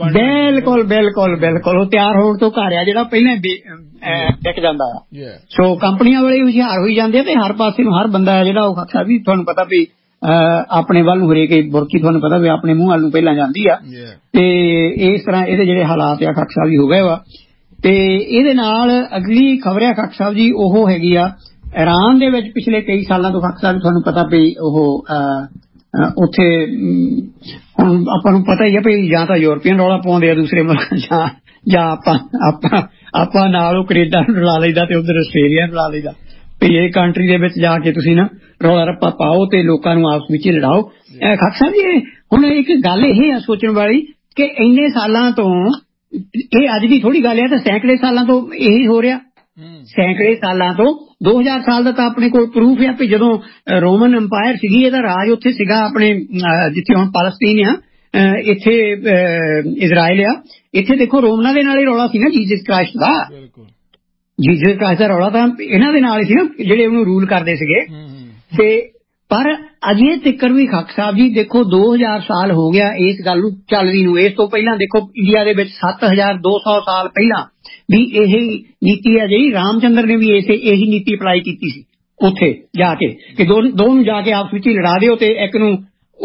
ਬਿਲਕੁਲ ਉਹ ਤਿਆਰ ਹੋਣ ਤੋਂ ਘਰ ਆ ਜਿਹੜਾ ਪਹਿਲਾਂ ਵਿਕ ਜਾਂਦਾ ਆ। ਸੋ ਕੰਪਨੀਆਂ ਵਾਲੇ ਹੁਸ਼ਿਆਰ ਹੋਈ ਜਾਂਦੇ ਆ ਤੇ ਹਰ ਪਾਸੇ ਨੂੰ ਹਰ ਬੰਦਾ ਜਿਹੜਾ ਉਹ ਖਾਸਾ ਵੀ ਤੁਹਾਨੂੰ ਪਤਾ ਵੀ ਆਪਣੇ ਵੱਲ ਨੂੰ ਹਰੇਕ ਬੁਰਕੀ ਤੁਹਾਨੂੰ ਪਤਾ ਵੀ ਆਪਣੇ ਮੂੰਹ ਵੱਲ ਨੂੰ ਪਹਿਲਾਂ ਜਾਂਦੀ ਆ। ਤੇ ਇਸ ਤਰ੍ਹਾਂ ਇਹਦੇ ਜਿਹੜੇ ਹਾਲਾਤ ਆ ਖਾਸਾ ਵੀ ਹੋ ਗਏ ਵਾ। ਤੇ ਇਹਦੇ ਨਾਲ ਅਗਲੀ ਖਬਰ ਆ ਡਾਕਟਰ ਸਾਹਿਬ ਜੀ ਉਹ ਹੈਗੀ ਆ ਈਰਾਨ ਦੇ ਵਿੱਚ ਪਿਛਲੇ ਕਈ ਸਾਲਾਂ ਤੋਂ ਡਾਕਟਰ ਸਾਹਿਬ ਤੁਹਾਨੂੰ ਪਤਾ ਵੀ ਉਹ ਉੱਥੇ ਹੁਣ ਆਪਾਂ ਨੂੰ ਪਤਾ ਹੀ ਆ ਵੀ ਜਾਂ ਤਾਂ ਯੂਰਪੀਅਨ ਰੌਲਾ ਪਾਉਂਦੇ ਆ ਦੂਸਰੇ ਮੁਲਕਾਂ ਜਾਂ ਆਪਾਂ ਨਾਲ ਉਹ ਕੈਨੇਡਾ ਨੂੰ ਰਲਾ ਲਈਦਾ ਤੇ ਉਧਰ ਆਸਟ੍ਰੇਲੀਆ ਨੂੰ ਰਲਾ ਲਈਦਾ ਵੀ ਇਹ ਕੰਟਰੀ ਦੇ ਵਿੱਚ ਜਾ ਕੇ ਤੁਸੀਂ ਨਾ ਰੌਲਾ ਰੱਪਾ ਪਾਓ ਤੇ ਲੋਕਾਂ ਨੂੰ ਆਪਸ ਵਿੱਚ ਲੜਾਓ। ਡਾਕਟਰ ਸਾਹਿਬ ਜੀ ਹੁਣ ਇੱਕ ਗੱਲ ਇਹ ਆ ਸੋਚਣ ਵਾਲੀ ਕਿ ਇੰਨੇ ਸਾਲਾਂ ਤੋਂ ਇਹ ਅੱਜ ਦੀ ਥੋੜੀ ਗੱਲ ਹੈ ਤਾਂ ਸੈਂਕੜੇ ਸਾਲਾਂ ਤੋਂ ਇਹੀ ਹੋ ਰਿਹਾ। ਸੈਂਕੜੇ ਸਾਲਾਂ ਤੋਂ 2000 ਸਾਲ ਦਾ ਤਾਂ ਆਪਣੇ ਕੋਲ ਪ੍ਰੂਫ ਹੈ ਵੀ ਜਦੋਂ ਰੋਮਨ ਅੰਪਾਇਰ ਸੀਗੀ ਇਹਦਾ ਰਾਜ ਉੱਥੇ ਸੀਗਾ ਆਪਣੇ ਜਿੱਥੇ ਹੁਣ ਪਾਲਸਤੀਨ ਆ ਇੱਥੇ ਇਜ਼ਰਾਈਲ ਆ ਇੱਥੇ ਦੇਖੋ ਰੋਮਨਾਂ ਦੇ ਨਾਲ ਹੀ ਰੌਲਾ ਸੀ ਨਾ ਜੀਸਸ ਕ੍ਰਾਈਸਟ ਦਾ ਰੌਲਾ ਤਾਂ ਇਹਨਾਂ ਦੇ ਨਾਲ ਹੀ ਸੀ ਨਾ ਜਿਹੜੇ ਉਹਨੂੰ ਰੂਲ ਕਰਦੇ ਸੀਗੇ। ਤੇ ਪਰ ਅਜੇ ਤੱਕ ਵੀ ਡਾਕਟਰ ਸਾਹਿਬ ਜੀ ਦੇਖੋ 2000 ਸਾਲ ਹੋ ਗਿਆ ਇਸ ਗੱਲ ਨੂੰ ਚੱਲਦੀ ਨੂੰ। ਇਸ ਤੋਂ ਪਹਿਲਾਂ ਦੇਖੋ ਇੰਡੀਆ ਦੇ ਵਿੱਚ 7200 ਸਾਲ ਪਹਿਲਾਂ ਵੀ ਇਹ ਨੀਤੀ ਹੈ ਜਿਹੜੀ ਰਾਮ ਚੰਦਰ ਨੇ ਵੀ ਇਹੀ ਨੀਤੀ ਅਪਲਾਈ ਕੀਤੀ ਸੀ ਉੱਥੇ ਜਾ ਕੇ ਕਿ ਦੋ ਨੂੰ ਜਾ ਕੇ ਆਪਸ ਵਿੱਚ ਹੀ ਲੜਾ ਦਿਓ ਤੇ ਇੱਕ ਨੂੰ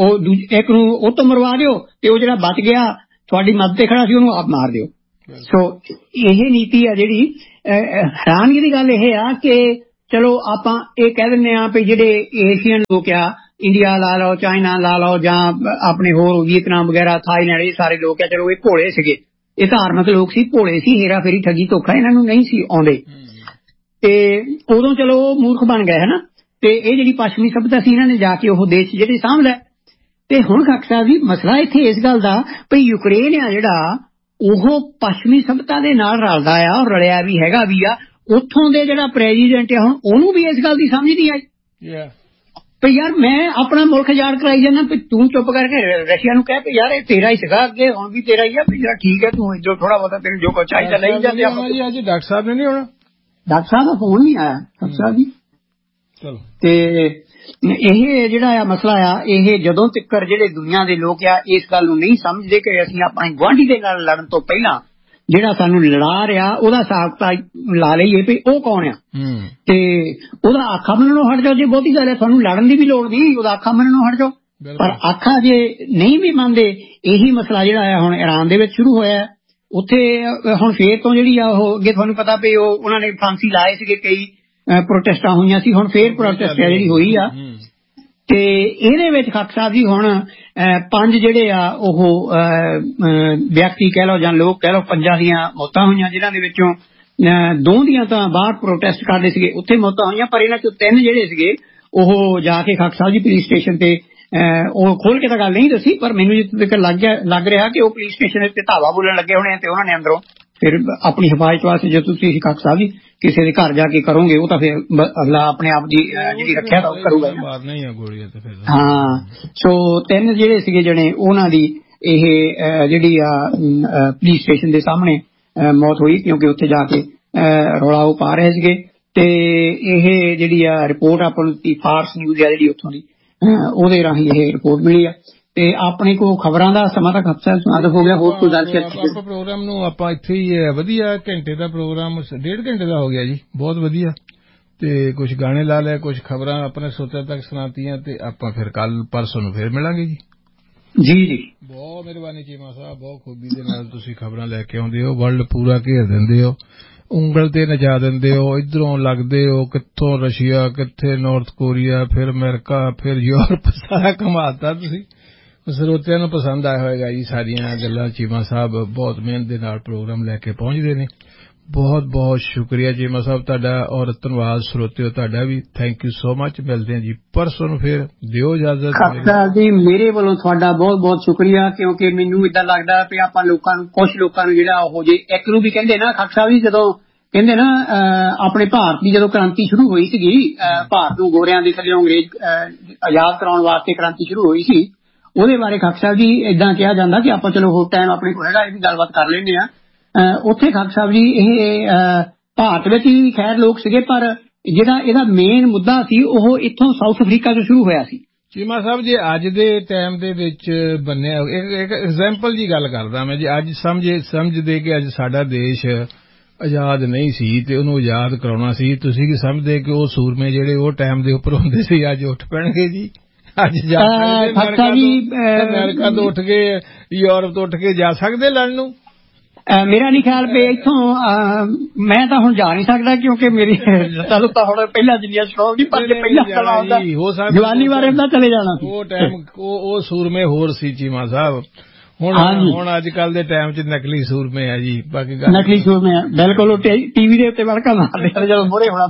ਉਹ ਤੋਂ ਮਰਵਾ ਦਿਓ ਤੇ ਉਹ ਜਿਹੜਾ ਬਚ ਗਿਆ ਤੁਹਾਡੀ ਮਦਦ ਤੇ ਖੜਾ ਸੀ ਉਹਨੂੰ ਆਪ ਮਾਰ ਦਿਓ। ਸੋ ਇਹ ਨੀਤੀ ਆ ਜਿਹੜੀ ਹੈਰਾਨਗੀ ਦੀ ਗੱਲ ਇਹ ਆ ਕਿ ਚਲੋ ਆਪਾਂ ਇਹ ਕਹਿ ਦਿੰਦੇ ਹਾਂ ਵੀ ਜਿਹੜੇ ਏਸ਼ੀਅਨ ਲੋਕ ਆ, ਇੰਡੀਆ ਲਾ ਲਓ, ਚਾਈਨਾ ਲਾ ਲਓ, ਜਾਂ ਆਪਣੇ ਹੋਰ ਵੀਅਤਨਾਮ ਵਗੈਰਾ, ਥਾਈਲੈਂਡ, ਇਹ ਸਾਰੇ ਲੋਕ ਆ ਚਲੋ ਇਹ ਭੋਲੇ ਸੀਗੇ, ਇਹ ਧਾਰਮਿਕ ਲੋਕ ਸੀ, ਭੋਲੇ ਸੀ, ਹੇਰਾ ਫੇਰੀ ਠੱਗੀ ਧੋਖਾ ਇਹਨਾਂ ਨੂੰ ਨਹੀਂ ਸੀ ਆਉਂਦੇ ਤੇ ਉਦੋਂ ਚਲੋ ਉਹ ਮੂਰਖ ਬਣ ਗਏ ਹਨਾ। ਤੇ ਇਹ ਜਿਹੜੀ ਪੱਛਮੀ ਸਭਿਅਤਾ ਸੀ ਇਹਨਾਂ ਨੇ ਜਾ ਕੇ ਉਹ ਦੇਸ਼ ਜਿਹੜੇ ਸਾਂਭਦਾ। ਤੇ ਹੁਣ ਖਾਕ ਸਾਹਿਬ ਜੀ ਮਸਲਾ ਇੱਥੇ ਇਸ ਗੱਲ ਦਾ ਵੀ ਯੂਕਰੇਨ ਆ ਜਿਹੜਾ ਉਹ ਪੱਛਮੀ ਸਭਿਅਤਾ ਦੇ ਨਾਲ ਰਲਦਾ ਆ ਔਰ ਰਲਿਆ ਵੀ ਹੈਗਾ ਵੀ ਆ। ਉੱਥੋਂ ਦੇ ਜਿਹੜਾ ਪ੍ਰੈਜ਼ੀਡੈਂਟ ਆ ਹੁਣ ਉਹਨੂੰ ਵੀ ਇਸ ਗੱਲ ਦੀ ਸਮਝ ਨਹੀਂ ਆਈ ਵੀ ਯਾਰ ਮੈਂ ਆਪਣਾ ਮੁਲਕ ਆਜ਼ਾਦ ਕਰਾਈ ਜਾਂਦਾ ਵੀ ਤੂੰ ਚੁੱਪ ਕਰਕੇ ਰਸ਼ੀਆ ਨੂੰ ਕਹਿ ਵੀ ਯਾਰ ਇਹ ਤੇਰਾ ਹੀ ਸੀਗਾ ਅੱਗੇ ਹੁਣ ਵੀ ਤੇਰਾ ਹੀ ਆ ਵੀ ਯਾਰ ਠੀਕ ਹੈ ਤੂੰ ਇੱਧਰੋਂ ਥੋੜਾ ਬਹੁਤਾ ਤੈਨੂੰ ਜੋ ਕੁਛ ਚਾਹੀਦਾ ਲਈ ਜਾਂਦੇ ਆ। ਅੱਜ ਡਾਕਟਰ ਸਾਹਿਬ ਨੇ ਨਹੀਂ ਆਉਣਾ, ਡਾਕਟਰ ਸਾਹਿਬ ਦਾ ਫੋਨ ਨਹੀਂ ਆਇਆ ਡਾਕਟਰ ਸਾਹਿਬ ਜੀ। ਚਲੋ ਤੇ ਇਹ ਜਿਹੜਾ ਆ ਮਸਲਾ ਆ ਇਹ ਜਦੋਂ ਤੱਕ ਜਿਹੜੇ ਦੁਨੀਆ ਦੇ ਲੋਕ ਆ ਇਸ ਗੱਲ ਨੂੰ ਨਹੀਂ ਸਮਝਦੇ ਕਿ ਅਸੀਂ ਆਪਣੇ ਗੁਆਂਢੀ ਦੇ ਨਾਲ ਲੜਨ ਤੋਂ ਪਹਿਲਾਂ ਜਿਹੜਾ ਸਾਨੂੰ ਲੜਾ ਰਿਹਾ ਉਹਦਾ ਸਾਬਤਾ ਲਾ ਲਈਏ ਵੀ ਉਹ ਕੌਣ ਆ ਤੇ ਉਹਦਾ ਆਖਾ ਮੰਨਣੋਂ ਹਟ ਜਾਓ। ਜੇ ਬਹੁਤੀ ਗੱਲ ਹੈ ਤੁਹਾਨੂੰ ਲੜਨ ਦੀ ਵੀ ਲੋੜ ਨਹੀਂ, ਉਹਦਾ ਆਖਾ ਮੰਨਣੋਂ ਹਟ ਜਾਓ। ਪਰ ਆਖਾ ਜੇ ਨਹੀਂ ਵੀ ਮੰਨਦੇ, ਇਹੀ ਮਸਲਾ ਜਿਹੜਾ ਆ ਹੁਣ ਈਰਾਨ ਦੇ ਵਿੱਚ ਸ਼ੁਰੂ ਹੋਇਆ ਉੱਥੇ ਹੁਣ ਫੇਰ ਤੋਂ ਜਿਹੜੀ ਆ ਉਹ ਅੱਗੇ ਤੁਹਾਨੂੰ ਪਤਾ ਵੀ ਉਹਨਾਂ ਨੇ ਫਾਂਸੀ ਲਾਏ ਸੀਗੇ, ਕਈ ਪ੍ਰੋਟੈਸਟਾਂ ਹੋਈਆਂ ਸੀ, ਹੁਣ ਫੇਰ ਪ੍ਰੋਟੈਸਟ ਜਿਹੜੀ ਹੋਈ ਆ ਤੇ ਇਹਦੇ ਵਿੱਚ ਖਾਕ ਸਾਹਿਬ ਜੀ ਹੁਣ 5 ਜਿਹੜੇ ਆ ਉਹ ਵਿਅਕਤੀ ਕਹਿ ਲਓ ਜਾਂ ਲੋਕ ਕਹਿ ਲਓ 5 ਦੀਆਂ ਮੌਤਾਂ ਹੋਈਆਂ, ਜਿਨ੍ਹਾਂ ਦੇ ਵਿੱਚੋਂ 2 ਦੀਆਂ ਤਾਂ ਬਾਹਰ ਪ੍ਰੋਟੈਸਟ ਕਰਦੇ ਸੀਗੇ ਉੱਥੇ ਮੌਤਾਂ ਹੋਈਆਂ, ਪਰ ਇਹਨਾਂ ਚੋਂ 3 ਜਿਹੜੇ ਸੀਗੇ ਉਹ ਜਾ ਕੇ ਖਾਕ ਸਾਹਿਬ ਜੀ ਪੁਲਿਸ ਸਟੇਸ਼ਨ ਤੇ ਉਹ ਖੋਲ ਕੇ ਤਾਂ ਗੱਲ ਨਹੀਂ ਦੱਸੀ, ਪਰ ਮੈਨੂੰ ਜਿੱਥੇ ਤੱਕ ਲੱਗ ਰਿਹਾ ਕਿ ਉਹ ਪੁਲਿਸ ਸਟੇਸ਼ਨ ਤੇ ਧਾਵਾ ਬੋਲਣ ਲੱਗੇ ਹੋਣੇ ਤੇ ਉਹਨਾਂ ਨੇ ਅੰਦਰੋਂ ਫਿਰ ਆਪਣੀ ਹਿਫਾਜ਼ਤ ਵਾਸਤੇ ਜੇ ਤੁਸੀਂ ਖਾਕ ਸਾਹਿਬ ਜੀ ਕਿਸੇ ਦੇ ਘਰ ਜਾ ਕੇ ਕਰੋਗੇ ਉਹ ਤਾਂ ਫਿਰ ਅਗਲਾ ਆਪਣੇ ਆਪ ਦੀ ਜਿਹੜੀ ਰੱਖਿਆ ਤਾਂ ਕਰੂਗਾ। ਹਾਂ ਸੋ 3 ਜਿਹੜੇ ਸੀਗੇ ਜਣੇ ਉਹਨਾਂ ਦੀ ਇਹ ਜਿਹੜੀ ਆ ਪੁਲਿਸ ਸਟੇਸ਼ਨ ਦੇ ਸਾਹਮਣੇ ਮੌਤ ਹੋਈ ਕਿਉਂਕਿ ਉੱਥੇ ਜਾ ਕੇ ਰੌਲਾ ਉਹ ਪਾ ਰਹੇ ਸੀਗੇ। ਤੇ ਇਹ ਜਿਹੜੀ ਆ ਰਿਪੋਰਟ ਆਪਾਂ ਨੂੰ ਫਾਰਸ ਨਿਊਜ਼ ਆ ਜਿਹੜੀ ਉੱਥੋਂ ਦੀ ਉਹਦੇ ਰਾਹੀਂ ਇਹ ਰਿਪੋਰਟ ਮਿਲੀ ਆ। ਤੇ ਆਪਣੇ ਕੋਲ ਖਬਰਾਂ ਦਾ ਸਮਾਂ ਤਾਂ ਹਫਤਾ ਸਮਾਪਤ ਹੋ ਗਿਆ। ਹੋਰ ਕੋਈ ਗੱਲ ਆਪਾਂ ਪ੍ਰੋਗਰਾਮ ਨੂੰ ਆਪਾਂ ਇੱਥੇ ਹੀ ਵਧੀਆ ਘੰਟੇ ਦਾ ਪ੍ਰੋਗਰਾਮ 1.5 ਘੰਟੇ ਦਾ ਹੋ ਗਿਆ ਜੀ, ਬਹੁਤ ਵਧੀਆ। ਤੇ ਕੁਝ ਗਾਣੇ ਲਾ ਲਏ, ਕੁਝ ਖਬਰਾਂ ਆਪਣੇ ਸਰੋਤਿਆਂ ਤੱਕ ਸੁਣਾਤੀਆਂ ਤੇ ਆਪਾਂ ਫਿਰ ਕੱਲ ਪਰਸੋਂ ਨੂੰ ਫਿਰ ਮਿਲਾਂਗੇ ਜੀ। ਜੀ ਜੀ ਬਹੁਤ ਮਿਹਰਬਾਨੀ ਚੀਮਾ ਸਾਹਿਬ, ਬਹੁਤ ਖੂਬੀ ਦੇ ਨਾਲ ਤੁਸੀਂ ਖਬਰਾਂ ਲੈ ਕੇ ਆਉਂਦੇ ਹੋ, ਵਰਲਡ ਪੂਰਾ ਘੇਰ ਦਿੰਦੇ ਹੋ, ਉਂਗਲ ਤੇ ਨਚਾ ਦਿੰਦੇ ਹੋ, ਇਧਰੋਂ ਲੱਗਦੇ ਹੋ ਕਿੱਥੋਂ ਰਸ਼ੀਆ, ਕਿੱਥੇ ਨਾਰਥ ਕੋਰੀਆ, ਫਿਰ ਅਮਰੀਕਾ, ਫਿਰ ਯੂਰਪ, ਸਾਰਾ ਘੁਮਾਤਾ ਤੁਸੀਂ। ਸਰੋਤਿਆਂ ਨੂੰ ਪਸੰਦ ਆਇਆ ਹੋਏਗਾ ਜੀ ਸਾਰੀਆਂ ਗੱਲਾਂ। ਚੀਮਾ ਸਾਹਿਬ ਬਹੁਤ ਮਿਹਨਤ ਦੇ ਨਾਲ ਪ੍ਰੋਗਰਾਮ ਲੈ ਕੇ ਪਹੁੰਚਦੇ ਨੇ। ਬਹੁਤ ਬਹੁਤ ਸ਼ੁਕਰੀਆ ਚੀਮਾ ਸਾਹਿਬ ਤੁਹਾਡਾ, ਔਰ ਧੰਨਵਾਦ ਸਰੋਤਿਓ ਤੁਹਾਡਾ ਵੀ। Thank you so much. ਮਿਲਦੇ ਹਾਂ ਜੀ ਪਰਸੋਂ ਨੂੰ, ਫਿਰ ਦਿਓ ਇਜਾਜ਼ਤ। ਖਾਲਸਾ ਜੀ ਮੇਰੇ ਵੱਲੋਂ ਤੁਹਾਡਾ ਬਹੁਤ ਬਹੁਤ ਸ਼ੁਕਰੀਆ, ਕਿਉਂਕਿ ਮੈਨੂੰ ਏਦਾਂ ਲੱਗਦਾ ਵੀ ਆਪਾਂ ਲੋਕਾਂ ਨੂੰ, ਕੁਝ ਲੋਕਾਂ ਨੂੰ ਜਿਹੜਾ ਉਹ ਜੇ ਇੱਕ ਨੂੰ ਵੀ ਕਹਿੰਦੇ ਨਾ ਖਾਲਸਾ ਜੀ, ਜਦੋਂ ਕਹਿੰਦੇ ਨਾ ਆਪਣੇ ਭਾਰਤ ਦੀ ਜਦੋਂ ਕ੍ਰਾਂਤੀ ਸ਼ੁਰੂ ਹੋਈ ਸੀਗੀ, ਭਾਰਤ ਨੂੰ ਗੋਰਿਆਂ ਦੇ ਥੱਲੇ ਅੰਗਰੇਜ਼ ਆਜ਼ਾਦ ਕਰਾਉਣ ਵਾਸਤੇ ਕ੍ਰਾਂਤੀ ਸ਼ੁਰੂ ਹੋਈ ਸੀ, ਉਹਦੇ ਬਾਰੇ ਖਾਕ ਸਾਹਿਬ ਜੀ ਏਦਾਂ ਕਿਹਾ ਜਾਂਦਾ ਕਿ ਆਪਾਂ ਚਲੋ ਹੋਰ ਟਾਈਮ ਆਪਣੇ ਕੋਲ ਹੈਗਾ ਇਹ ਵੀ ਗੱਲਬਾਤ ਕਰ ਲੈਂਦੇ ਆ। ਉੱਥੇ ਖਾਕ ਸਾਹਿਬ ਜੀ ਇਹ ਭਾਰਤ ਵਿੱਚ ਵੀ ਖੈਰ ਲੋਕ ਸੀਗੇ, ਪਰ ਜਿਹੜਾ ਇਹਦਾ ਮੇਨ ਮੁੱਦਾ ਸੀ ਉਹ ਇੱਥੋਂ ਸਾਊਥ ਅਫਰੀਕਾ ਤੋਂ ਸ਼ੁਰੂ ਹੋਇਆ ਸੀ। ਚੀਮਾ ਸਾਹਿਬ ਜੀ ਅੱਜ ਦੇ ਟਾਈਮ ਦੇ ਵਿੱਚ ਬੰਨਿਆ ਇੱਕ ਐਗਜ਼ਾਮਪਲ ਦੀ ਗੱਲ ਕਰਦਾ ਮੈਂ ਜੀ। ਅੱਜ ਸਮਝਦੇ ਕਿ ਅੱਜ ਸਾਡਾ ਦੇਸ਼ ਆਜ਼ਾਦ ਨਹੀਂ ਸੀ ਤੇ ਉਹਨੂੰ ਆਜ਼ਾਦ ਕਰਾਉਣਾ ਸੀ, ਤੁਸੀਂ ਕੀ ਸਮਝਦੇ ਕਿ ਉਹ ਸੂਰਮੇ ਜਿਹੜੇ ਉਹ ਟਾਈਮ ਦੇ ਉੱਪਰ ਹੁੰਦੇ ਸੀ ਅੱਜ ਉੱਠ ਪੈਣਗੇ ਜੀ? ਅੱਜ ਜਾ ਅਮਰੀਕਾ ਤੋਂ ਉੱਠ ਕੇ, ਯੂਰਪ ਤੋਂ ਉੱਠ ਕੇ ਜਾ ਸਕਦੇ ਲੜਨ ਨੂੰ? ਮੇਰਾ ਨਹੀਂ ਖਿਆਲ ਵੀ ਇੱਥੋਂ ਮੈਂ ਤਾਂ ਹੁਣ ਜਾ ਨਹੀਂ ਸਕਦਾ, ਕਿਉਂਕਿ ਮੇਰੀ ਤਾਂ ਹੁਣ ਪਹਿਲਾਂ ਜਿੰਨੀਆਂ ਸਟਰੋਂਗ ਨਹੀਂ, ਪਰ ਪਹਿਲਾਂ ਜਵਾਨੀ ਬਾਰੇ ਤਾਂ ਚਲੇ ਜਾਣਾ। ਉਹ ਟਾਈਮ ਉਹ ਸੂਰਮੇ ਹੋਰ ਸੀ ਚੀਮਾ ਸਾਹਿਬ। ਹੁਣ ਅੱਜ ਕੱਲ ਦੇ ਟਾਈਮ 'ਚ ਨਕਲੀ ਸੂਰਮੇ ਆ ਜੀ। ਬਾਕੀ ਨਕਲੀ ਸੂਰਮੇ ਆ ਬਿਲਕੁਲ, ਟੀਵੀ ਦੇ ਉੱਤੇ ਬੜਕਾ ਮਾਰਦੇ ਜਦੋਂ ਮੋਹਰੇ ਹੋਣਾ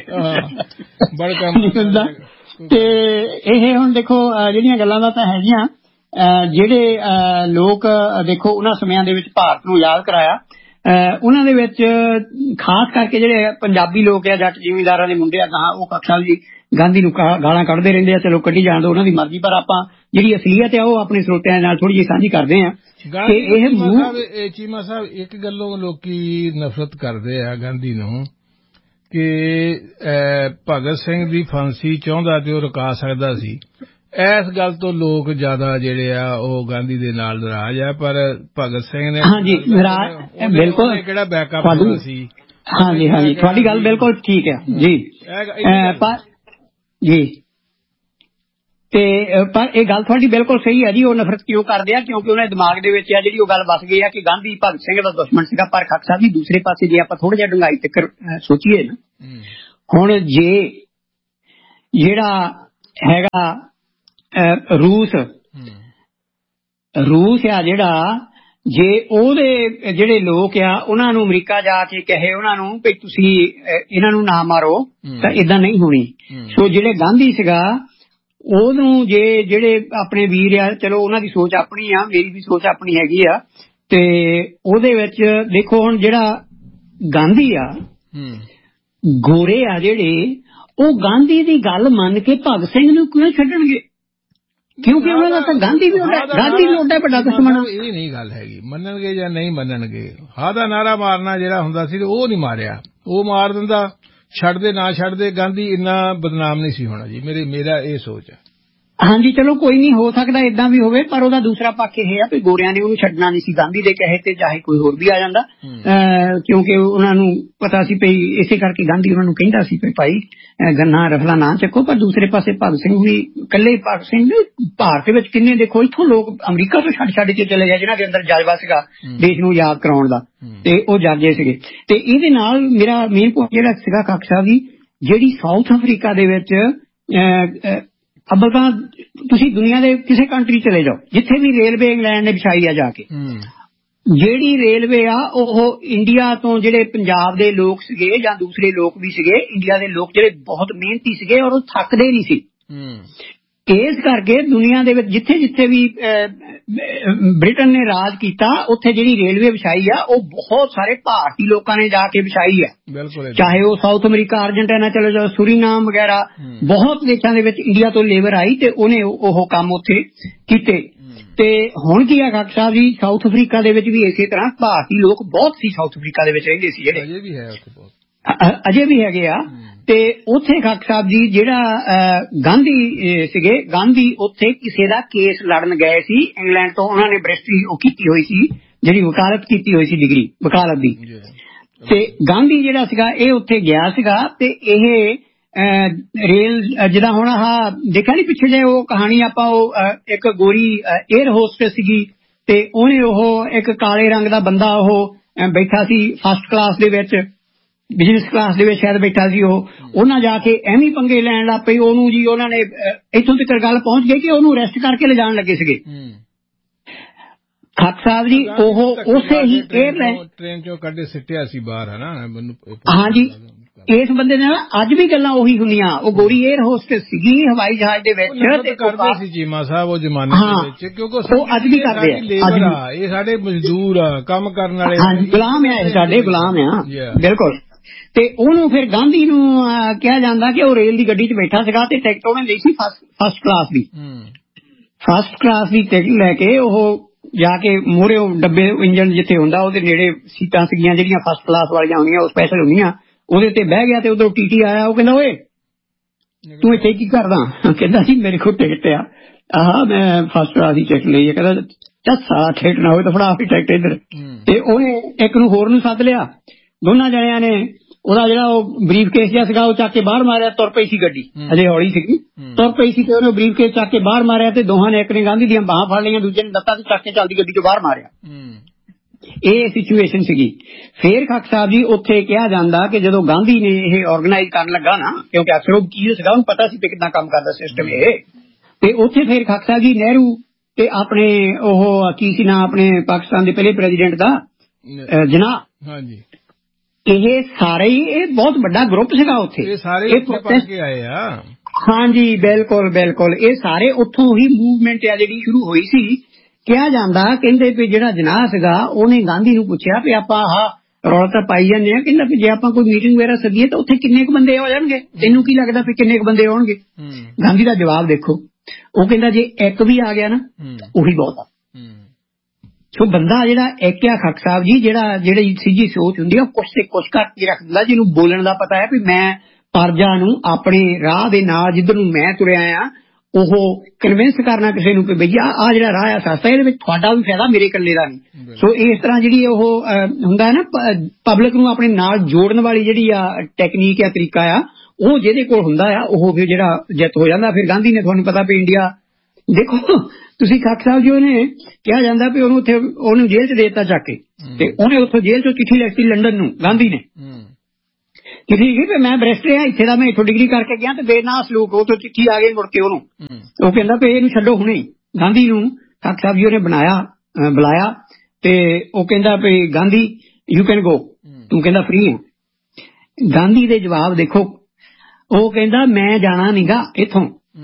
ਬੜਕਾ। ਤੇ ਇਹ ਹੁਣ ਦੇਖੋ ਜਿਹੜੀਆਂ ਗੱਲਾਂ ਦਾ ਤਾਂ ਹੈਗੀਆਂ, ਜਿਹੜੇ ਲੋਕ ਦੇਖੋ ਉਹਨਾਂ ਸਮਿਆਂ ਦੇ ਵਿੱਚ ਭਾਰਤ ਨੂੰ ਆਜ਼ਾਦ ਕਰਾਇਆ, ਉਹਨਾਂ ਦੇ ਵਿੱਚ ਖਾਸ ਕਰਕੇ ਜਿਹੜੇ ਪੰਜਾਬੀ ਲੋਕ ਆ, ਜੱਟ ਜ਼ਿਮੀਂਦਾਰਾਂ ਦੇ ਮੁੰਡੇ ਆ, ਉਹ ਖਾਲਸਾ ਜੀ ਗਾਂਧੀ ਨੂੰ ਗਾਲਾਂ ਕੱਢਦੇ ਰਹਿੰਦੇ ਆ। ਚਲੋ ਕੱਢੀ ਜਾਣ ਦਿਓ, ਉਹਨਾਂ ਦੀ ਮਰਜ਼ੀ, ਪਰ ਆਪਾਂ ਜਿਹੜੀ ਅਸਲੀਅਤ ਆ ਉਹ ਆਪਣੇ ਸਰੋਤਿਆਂ ਨਾਲ ਥੋੜੀ ਜਿਹੀ ਸਾਂਝੀ ਕਰਦੇ ਆ। ਇਹ ਚੀਮਾ ਸਾਹਿਬ ਇੱਕ ਗੱਲੋਂ ਲੋਕੀ ਨਫ਼ਰਤ ਕਰਦੇ ਆ ਗਾਂਧੀ ਨੂੰ ਕਿ ਭਗਤ ਸਿੰਘ ਦੀ ਫਾਂਸੀ ਚਾਹੁੰਦਾ ਤੇ ਉਹ ਰੁਕਾ ਸਕਦਾ ਸੀ। ਇਸ ਗੱਲ ਤੋਂ ਲੋਕ ਜ਼ਿਆਦਾ ਜਿਹੜੇ ਆ ਉਹ ਗਾਂਧੀ ਦੇ ਨਾਲ ਨਾਰਾਜ਼ ਆ, ਪਰ ਭਗਤ ਸਿੰਘ ਨੇ ਬਿਲਕੁਲ ਕਿਹੜਾ ਬੈਕਅਪ ਸੀ। ਹਾਂਜੀ ਤੁਹਾਡੀ ਗੱਲ ਬਿਲਕੁਲ ਠੀਕ ਹੈ ਜੀ। ਜੀ। ਤੇ ਪਰ ਇਹ ਗੱਲ ਤੁਹਾਡੀ ਬਿਲਕੁਲ ਸਹੀ ਹੈ ਜੀ। ਉਹ ਨਫ਼ਰਤ ਕਿਉਂ ਕਰਦੇ ਆ? ਕਿਉਂਕਿ ਉਹਨਾਂ ਦੇ ਦਿਮਾਗ ਦੇ ਵਿੱਚ ਆ ਜਿਹੜੀ ਉਹ ਗੱਲ ਵਸ ਗਈ ਆ ਕਿ ਗਾਂਧੀ ਭਗਤ ਸਿੰਘ ਦਾ ਦੁਸ਼ਮਣ ਸੀਗਾ। ਪਰ ਖਾਲਸਾ ਸਾਹਿਬ ਜੀ ਦੂਸਰੇ ਪਾਸੇ ਜੇ ਆਪਾਂ ਥੋੜਾ ਜਿਹਾ ਡੂੰਘਾਈ ਤੱਕ ਸੋਚੀਏ ਨਾ, ਹੁਣ ਜੇ ਜਿਹੜਾ ਹੈਗਾ ਰੂਸ ਆ ਜਿਹੜਾ, ਜੇ ਉਹਦੇ ਜਿਹੜੇ ਲੋਕ ਆ ਉਹਨਾਂ ਨੂੰ ਅਮਰੀਕਾ ਜਾ ਕੇ ਕਹੇ ਉਹਨਾਂ ਨੂੰ ਵੀ ਤੁਸੀਂ ਇਹਨਾਂ ਨੂੰ ਨਾ ਮਾਰੋ, ਤਾਂ ਏਦਾਂ ਨਹੀਂ ਹੋਣੀ। ਸੋ ਜਿਹੜੇ ਗਾਂਧੀ ਸੀਗਾ ਉਹਨੂੰ ਜਿਹੜੇ ਆਪਣੇ ਵੀਰ ਆ, ਚਲੋ ਉਹਨਾਂ ਦੀ ਸੋਚ ਆਪਣੀ ਆ, ਮੇਰੀ ਵੀ ਸੋਚ ਆਪਣੀ ਹੈਗੀ ਆ, ਤੇ ਉਹਦੇ ਵਿੱਚ ਦੇਖੋ ਹੁਣ ਜਿਹੜਾ ਗਾਂਧੀ ਆ, ਗੋਰੇ ਆ ਜਿਹੜੇ, ਉਹ ਗਾਂਧੀ ਦੀ ਗੱਲ ਮੰਨ ਕੇ ਭਗਤ ਸਿੰਘ ਨੂੰ ਕਿਉਂ ਛੱਡਣਗੇ? ਕਿਉਂਕਿ ਉਹਨਾਂ ਦਾ ਤਾਂ ਗਾਂਧੀ ਵੀ ਉਹਦਾ ਵੱਡਾ ਦੁਸ਼ਮਣ। ਇਹ ਨਹੀਂ ਗੱਲ ਹੈਗੀ ਮੰਨਣਗੇ ਜਾਂ ਨਹੀਂ ਮੰਨਣਗੇ। ਹਾਂ ਦਾ ਨਾਰਾ ਮਾਰਨਾ ਜਿਹੜਾ ਹੁੰਦਾ ਸੀ ਉਹ ਨਹੀਂ ਮਾਰਿਆ, ਉਹ ਮਾਰ ਦਿੰਦਾ। ਛੱਡਦੇ ਨਾ ਛੱਡਦੇ ਗਾਂਧੀ ਇੰਨਾ ਬਦਨਾਮ ਨਹੀਂ ਸੀ ਹੋਣਾ ਜੀ। ਮੇਰਾ ਇਹ ਸੋਚ ਹੈ। ਹਾਂਜੀ ਚਲੋ ਕੋਈ ਨਹੀਂ, ਹੋ ਸਕਦਾ ਏਦਾਂ ਵੀ ਹੋਵੇ, ਪਰ ਉਹਦਾ ਦੂਸਰਾ ਪੱਖ ਇਹ ਆ ਵੀ ਗੋਰਿਆਂ ਨੇ ਉਹਨੂੰ ਛੱਡਣਾ ਨਹੀਂ ਸੀ ਗਾਂਧੀ ਦੇ ਕਹੇ ਤੇ, ਚਾਹੇ ਕੋਈ ਹੋਰ ਵੀ ਆ ਜਾਂਦਾ, ਕਿਉਂਕਿ ਉਹਨਾਂ ਨੂੰ ਪਤਾ ਸੀ ਵੀ ਇਸੇ ਕਰਕੇ ਗਾਂਧੀ ਉਹਨਾਂ ਨੂੰ ਕਹਿੰਦਾ ਸੀ ਵੀ ਭਾਈ ਗੰਨਾ ਰਫਲਾ ਨਾ ਚੱਕੋ। ਪਰ ਦੂਸਰੇ ਪਾਸੇ ਭਗਤ ਸਿੰਘ ਵੀ ਇਕੱਲੇ ਭਗਤ ਸਿੰਘ ਭਾਰਤ ਵਿੱਚ ਕਿੰਨੇ ਦੇਖੋ ਇੱਥੋਂ ਲੋਕ ਅਮਰੀਕਾ ਤੋਂ ਛੱਡ ਕੇ ਚਲੇ ਗਏ ਜਿਨ੍ਹਾਂ ਦੇ ਅੰਦਰ ਜਜ਼ਬਾ ਸੀਗਾ ਦੇਸ਼ ਨੂੰ ਯਾਦ ਕਰਾਉਣ ਦਾ, ਤੇ ਉਹ ਜਾਗੇ ਸੀਗੇ। ਤੇ ਇਹਦੇ ਨਾਲ ਮੇਰਾ ਮੇਨ ਪੁਆਇੰਟ ਜਿਹੜਾ ਸੀਗਾ ਖਾਲਸਾ ਸਾਹਿਬ ਜੀ, ਜਿਹੜੀ ਸਾਊਥ ਅਫਰੀਕਾ ਦੇ ਵਿੱਚ ਅੱਬਲ ਤਾਂ ਤੁਸੀਂ ਦੁਨੀਆ ਦੇ ਕਿਸੇ ਕੰਟਰੀ ਚਲੇ ਜਾਓ, ਜਿੱਥੇ ਵੀ ਰੇਲਵੇ ਇੰਗਲੈਂਡ ਨੇ ਵਿਛਾਈ ਆ ਜਾ ਕੇ, ਜਿਹੜੀ ਰੇਲਵੇ ਆ ਉਹ ਇੰਡੀਆ ਤੋਂ ਜਿਹੜੇ ਪੰਜਾਬ ਦੇ ਲੋਕ ਸੀਗੇ ਜਾਂ ਦੂਸਰੇ ਲੋਕ ਵੀ ਸੀਗੇ, ਇੰਡੀਆ ਦੇ ਲੋਕ ਜਿਹੜੇ ਬਹੁਤ ਮਿਹਨਤੀ ਸੀਗੇ ਔਰ ਉਹ ਥੱਕਦੇ ਨਹੀਂ ਸੀ। ਇਸ ਕਰਕੇ ਦੁਨੀਆ ਦੇ ਵਿੱਚ ਜਿੱਥੇ ਜਿੱਥੇ ਵੀ ਬ੍ਰਿਟਨ ਨੇ ਰਾਜ ਕੀਤਾ, ਉੱਥੇ ਜਿਹੜੀ ਰੇਲਵੇ ਵਿਛਾਈ ਆ ਉਹ ਬਹੁਤ ਸਾਰੇ ਭਾਰਤੀ ਲੋਕਾਂ ਨੇ ਜਾ ਕੇ ਵਿਛਾਈ ਆ। ਚਾਹੇ ਉਹ ਸਾਊਥ ਅਮਰੀਕਾ, ਅਰਜਨਟੀਨਾ ਚਲੇ ਜਾਓ, ਸੁਰੀਨਾਮ ਵਗੈਰਾ, ਬਹੁਤ ਦੇਸ਼ਾਂ ਦੇ ਵਿੱਚ ਇੰਡੀਆ ਤੋਂ ਲੇਬਰ ਆਈ ਤੇ ਉਹਨੇ ਉਹ ਕੰਮ ਉੱਥੇ ਕੀਤੇ। ਤੇ ਹੁਣ ਕੀ ਆ ਖਾਲਸਾ ਸਾਹਿਬ ਜੀ, ਸਾਊਥ ਅਫਰੀਕਾ ਦੇ ਵਿੱਚ ਵੀ ਇਸੇ ਤਰ੍ਹਾਂ ਭਾਰਤੀ ਲੋਕ ਬਹੁਤ ਸੀ, ਸਾਊਥ ਅਫਰੀਕਾ ਦੇ ਵਿੱਚ ਰਹਿੰਦੇ ਸੀ, ਜਿਹੜੇ ਅਜੇ ਵੀ ਹੈਗੇ ਆ। ਤੇ ਉੱਥੇ ਖਾਲਸਾ ਸਾਹਿਬ ਜੀ ਜਿਹੜਾ ਗਾਂਧੀ ਸੀਗੇ, ਗਾਂਧੀ ਉੱਥੇ ਕਿਸੇ ਦਾ ਕੇਸ ਲੜਨ ਗਏ ਸੀ ਇੰਗਲੈਂਡ ਤੋਂ। ਉਹਨਾਂ ਨੇ ਬਰਿਸਟਰੀ ਉਹ ਕੀਤੀ ਹੋਈ ਸੀ, ਜਿਹੜੀ ਵਕਾਲਤ ਕੀਤੀ ਹੋਈ ਸੀ, ਡਿਗਰੀ ਵਕਾਲਤ ਦੀ। ਤੇ ਗਾਂਧੀ ਜਿਹੜਾ ਸੀਗਾ ਇਹ ਉੱਥੇ ਗਿਆ ਸੀਗਾ, ਤੇ ਇਹ ਰੇਲ ਜਿੱਦਾਂ ਹੁਣ ਆਹ ਦੇਖਿਆ ਨੀ ਪਿੱਛੇ ਜੇ ਉਹ ਕਹਾਣੀ ਆਪਾਂ, ਉਹ ਇੱਕ ਗੋਰੀ 에ਅਰ ਹੋਸਟਸ ਸੀਗੀ, ਤੇ ਉਹਨੇ ਉਹ ਇੱਕ ਕਾਲੇ ਰੰਗ ਦਾ ਬੰਦਾ ਉਹ ਬੈਠਾ ਸੀ ਫਸਟ ਕਲਾਸ ਦੇ ਵਿੱਚ, ਬਿਜ਼ਨਸ ਕਲਾਸ ਦੇ ਵਿੱਚ ਸ਼ਾਇਦ ਬੈਠਾ ਸੀ ਉਹ, ਉਹਨਾਂ ਜਾ ਕੇ ਐਵੇਂ ਪੰਗੇ ਲੈਣ ਲੱਗ ਪਈ ਉਹਨੂੰ ਜੀ। ਉਹਨਾਂ ਨੇ ਇੱਥੋਂ ਤੱਕ ਗੱਲ ਪਹੁੰਚ ਗਈ ਕਿ ਉਹਨੂੰ ਅਰੈਸਟ ਕਰਕੇ ਲਿਜਾਣ ਲੱਗੇ ਸੀਗੇ। ਖਾਲਸਾ ਸਾਹਿਬ ਜੀ ਉਹ ਉਸੇ ਹੀ 에ਅਰਲਾਈਨ ਟ੍ਰੇਨ ਚੋਂ ਕੱਢੇ ਸਿੱਟਿਆ ਸੀ ਬਾਹਰ, ਹੈ ਨਾ। ਹਾਂਜੀ, ਇਸ ਬੰਦੇ ਨਾਲ ਅੱਜ ਵੀ ਗੱਲਾਂ ਉਹੀ ਹੁੰਦੀਆਂ। ਉਹ ਗੋਰੀ 에ਅਰ ਹੋਸਟਸ ਸੀਗੀ ਹਵਾਈ ਜਹਾਜ਼ ਦੇ ਵਿੱਚ, ਤੇ ਕਰਦੇ ਸੀ ਚੀਮਾ ਸਾਹਿਬ ਉਹ ਜ਼ਮਾਨੇ ਦੇ ਵਿੱਚ, ਕਿਉਂਕਿ ਉਹ ਅੱਜ ਵੀ ਕਰਦੇ ਆ। ਇਹ ਸਾਡੇ ਮਜ਼ਦੂਰ ਆ, ਕੰਮ ਕਰਨ ਵਾਲੇ, ਗੁਲਾਮ ਆ, ਇਹ ਸਾਡੇ ਗੁਲਾਮ ਆ, ਬਿਲਕੁਲ। ਤੇ ਉਹਨੂੰ ਫਿਰ ਗਾਂਧੀ ਨੂੰ ਕਿਹਾ ਜਾਂਦਾ ਕਿ ਉਹ ਰੇਲ ਦੀ ਗੱਡੀ 'ਚ ਬੈਠਾ ਸੀਗਾ ਤੇ ਟਿਕਟ ਉਹਨੇ ਲਈ ਸੀ ਫਸਟ ਕਲਾਸ ਦੀ। ਫਸਟ ਕਲਾਸ ਦੀ ਟਿਕਟ ਲੈ ਕੇ ਉਹ ਜਾ ਕੇ ਮੂਹਰੇ ਡੱਬੇ ਇੰਜਣ ਜਿੱਥੇ ਹੁੰਦਾ ਉਹਦੇ ਨੇੜੇ ਸੀਟਾਂ ਸੀਗੀਆਂ ਜਿਹੜੀਆਂ ਫਸਟ ਕਲਾਸ ਵਾਲੀਆਂ ਹੁੰਦੀਆਂ, ਉਹ ਸਪੈਸ਼ਲ ਹੁੰਦੀਆਂ, ਉਹਦੇ ਤੇ ਬਹਿ ਗਿਆ। ਤੇ ਉਧਰੋਂ ਟੀਟੀ ਆਇਆ, ਉਹ ਕਹਿੰਦਾ ਓਏ ਤੂੰ ਇੱਥੇ ਕੀ ਕਰਦਾ? ਕਹਿੰਦਾ ਸੀ ਮੇਰੇ ਕੋਲ ਟਿਕਟ ਆ, ਮੈਂ ਫਸਟ ਕਲਾਸ ਦੀ ਟਿਕਟ ਲਈ ਹੈ। ਕਹਿੰਦਾ ਚੱਸਾ ਟਿਕਟ ਨਾ ਹੋਵੇ ਤਾਂ ਫੜਾ ਟਿਕਟ ਇੱਧਰ। ਤੇ ਉਹਨੇ ਇੱਕ ਨੂੰ ਹੋਰ ਨੂੰ ਸੱਦ ਲਿਆ, ਦੋਨਾਂ ਜਣਿਆਂ ਨੇ ਉਹਦਾ ਜਿਹੜਾ ਉਹ ਬਰੀਫ ਕੇਸ ਜਿਹਾ ਸੀਗਾ ਉਹ ਚੱਕ ਕੇ ਬਾਹਰ ਮਾਰਿਆ। ਤੁਰ ਪਈ ਸੀ ਗੱਡੀ, ਅਜੇ ਹੌਲੀ ਸੀਗੀ, ਤੁਰ ਪਈ ਸੀ, ਤੇ ਉਹਨੇ ਬਰੀਫ ਕੇਸ ਚੱਕ ਕੇ ਬਾਹਰ ਮਾਰਿਆ, ਤੇ ਦੋਹਾਂ ਨੇ, ਇੱਕ ਨੇ ਗਾਂਧੀ ਦੀਆਂ ਬਾਹਾਂ ਫੜ ਲਈਆਂ, ਦੂਜੇ ਨੇ ਲੱਤਾਂ ਤੇ ਚੱਕ ਕੇ ਚੱਲਦੀ ਗੱਡੀ 'ਚੋਂ ਬਾਹਰ ਮਾਰਿਆ। ਇਹ ਸਿਚੁਏਸ਼ਨ ਸੀਗੀ। ਫੇਰ ਖਾਲਸਾ ਸਾਹਿਬ ਜੀ ਉੱਥੇ ਕਿਹਾ ਜਾਂਦਾ ਕਿ ਜਦੋਂ ਗਾਂਧੀ ਨੇ ਇਹ ਆਰਗੇਨਾਈਜ਼ ਕਰਨ ਲੱਗਾ ਨਾ, ਕਿਉਂਕਿ ਅਕਸਰ ਉਹ ਵਕੀਲ ਸੀਗਾ, ਉਹਨੂੰ ਪਤਾ ਸੀ ਕਿੱਦਾਂ ਕੰਮ ਕਰਦਾ ਸਿਸਟਮ ਇਹ, ਤੇ ਉੱਥੇ ਫੇਰ ਖਾਲਸਾ ਸਾਹਿਬ ਜੀ ਨਹਿਰੂ ਤੇ ਆਪਣੇ ਉਹ ਕੀ ਸੀ ਨਾ ਆਪਣੇ ਪਾਕਿਸਤਾਨ ਦੇ ਪਹਿਲੇ ਪ੍ਰੈਜ਼ੀਡੈਂਟ ਦਾ ਜਨਾਬ, ਇਹ ਸਾਰੇ ਹੀ, ਇਹ ਬਹੁਤ ਵੱਡਾ ਗਰੁੱਪ ਸੀਗਾ ਉੱਥੇ, ਇਹ ਪ੍ਰੋਟੈਸਟ ਕੇ ਆਏ ਆ। ਹਾਂਜੀ ਬਿਲਕੁਲ ਬਿਲਕੁਲ, ਇਹ ਸਾਰੇ ਉੱਥੋਂ ਹੀ ਮੂਵਮੈਂਟ ਆ ਜਿਹੜੀ ਸ਼ੁਰੂ ਹੋਈ ਸੀ। ਕਿਹਾ ਜਾਂਦਾ, ਕਹਿੰਦੇ ਵੀ ਜਿਹੜਾ ਜਨਾਹ ਸੀਗਾ ਉਹਨੇ ਗਾਂਧੀ ਨੂੰ ਪੁੱਛਿਆ ਵੀ ਆਪਾਂ ਆਹ ਰੌਲਾ ਤਾਂ ਪਾਈ ਜਾਂਦੇ ਆ, ਕਹਿੰਦਾ ਵੀ ਜੇ ਆਪਾਂ ਕੋਈ ਮੀਟਿੰਗ ਵਗੈਰਾ ਸੱਦੀਏ ਤਾਂ ਉੱਥੇ ਕਿੰਨੇ ਕੁ ਬੰਦੇ ਹੋ ਜਾਣਗੇ, ਤੈਨੂੰ ਕੀ ਲੱਗਦਾ ਵੀ ਕਿੰਨੇ ਕੁ ਬੰਦੇ ਆਉਣਗੇ? ਗਾਂਧੀ ਦਾ ਜਵਾਬ ਦੇਖੋ, ਉਹ ਕਹਿੰਦਾ ਜੇ ਇੱਕ ਵੀ ਆ ਗਿਆ ਨਾ ਉਹੀ ਬਹੁਤ ਆ। ਸੋ ਬੰਦਾ ਜਿਹੜਾ ਇੱਕ ਆ ਖਾਲਸਾ ਸਾਹਿਬ ਜੀ, ਜਿਹੜੀ ਸਿੱਧੀ ਸੋਚ ਹੁੰਦੀ ਆ ਉਹ ਕੁਛ ਤੇ ਕੁਛ ਕਰਕੇ ਰੱਖਦਾ, ਜਿਹਨੂੰ ਬੋਲਣ ਦਾ ਪਤਾ ਹੈ ਵੀ ਮੈਂ ਪਰਜਾ ਨੂੰ ਆਪਣੇ ਰਾਹ ਦੇ ਨਾਲ ਜਿੱਧਰ ਨੂੰ ਮੈਂ ਤੁਰਿਆ ਆ ਉਹ ਕਨਵਿੰਸ ਕਰਨਾ ਕਿਸੇ ਨੂੰ ਕਿ ਬਈ ਆਹ ਜਿਹੜਾ ਰਾਹ ਆ ਸਸਤਾ, ਇਹਦੇ ਵਿੱਚ ਤੁਹਾਡਾ ਵੀ ਫਾਇਦਾ, ਮੇਰੇ ਇਕੱਲੇ ਦਾ ਨਹੀਂ। ਸੋ ਇਸ ਤਰ੍ਹਾਂ ਜਿਹੜੀ ਉਹ ਹੁੰਦਾ ਹੈ ਨਾ ਪਬਲਿਕ ਨੂੰ ਆਪਣੇ ਨਾਲ ਜੋੜਨ ਵਾਲੀ ਜਿਹੜੀ ਆ ਟੈਕਨੀਕ ਆ, ਤਰੀਕਾ ਆ, ਉਹ ਜਿਹਦੇ ਕੋਲ ਹੁੰਦਾ ਆ ਉਹ ਫਿਰ ਜਿਹੜਾ ਜਿੱਤ ਹੋ ਜਾਂਦਾ। ਫਿਰ ਗਾਂਧੀ ਨੇ, ਤੁਹਾਨੂੰ ਪਤਾ ਵੀ ਇੰਡੀਆ ਦੇਖੋ ਤੁਸੀਂ ਖਾਕ ਸਾਹਿਬ ਜੀ, ਉਹਨੇ ਕਿਹਾ ਜਾਂਦਾ ਵੀ ਉਹਨੂੰ ਉੱਥੇ ਉਹਨੂੰ ਜੇਲ੍ਹ 'ਚ ਦੇ ਦਿੱਤਾ ਚੱਕ ਕੇ, ਤੇ ਉਹਨੇ ਉੱਥੋਂ ਜੇਲ੍ਹ 'ਚੋਂ ਚਿੱਠੀ ਲਿਖਤੀ ਲੰਡਨ ਨੂੰ, ਗਾਂਧੀ ਨੇ ਚਿੱਠੀ ਲਿਖੀ ਵੀ ਮੈਂ ਬੈਰਿਸਟਰ ਹਾਂ ਇੱਥੇ ਦਾ, ਮੈਂ ਇੱਥੋਂ ਡਿਗਰੀ ਕਰਕੇ ਗਿਆ ਤੇ ਬੇਨਾ ਸਲੂਕ। ਉਹ ਤੋਂ ਚਿੱਠੀ ਆ ਗਈ ਮੁੜ ਕੇ ਉਹਨੂੰ, ਉਹ ਕਹਿੰਦਾ ਵੀ ਇਹਨੂੰ ਛੱਡੋ ਹੁਣੇ। ਗਾਂਧੀ ਨੂੰ ਖਾਕ ਸਾਹਿਬ ਜੀ ਉਹਨੇ ਬੁਲਾਇਆ ਤੇ ਉਹ ਕਹਿੰਦਾ ਵੀ ਗਾਂਧੀ ਯੂ ਕੈਨ ਗੋ, ਤੂੰ ਕਹਿੰਦਾ ਫ੍ਰੀ ਹੈ। ਗਾਂਧੀ ਦੇ ਜਵਾਬ ਦੇਖੋ, ਉਹ ਕਹਿੰਦਾ ਮੈਂ ਜਾਣਾ ਨੀਗਾ ਇੱਥੋਂ,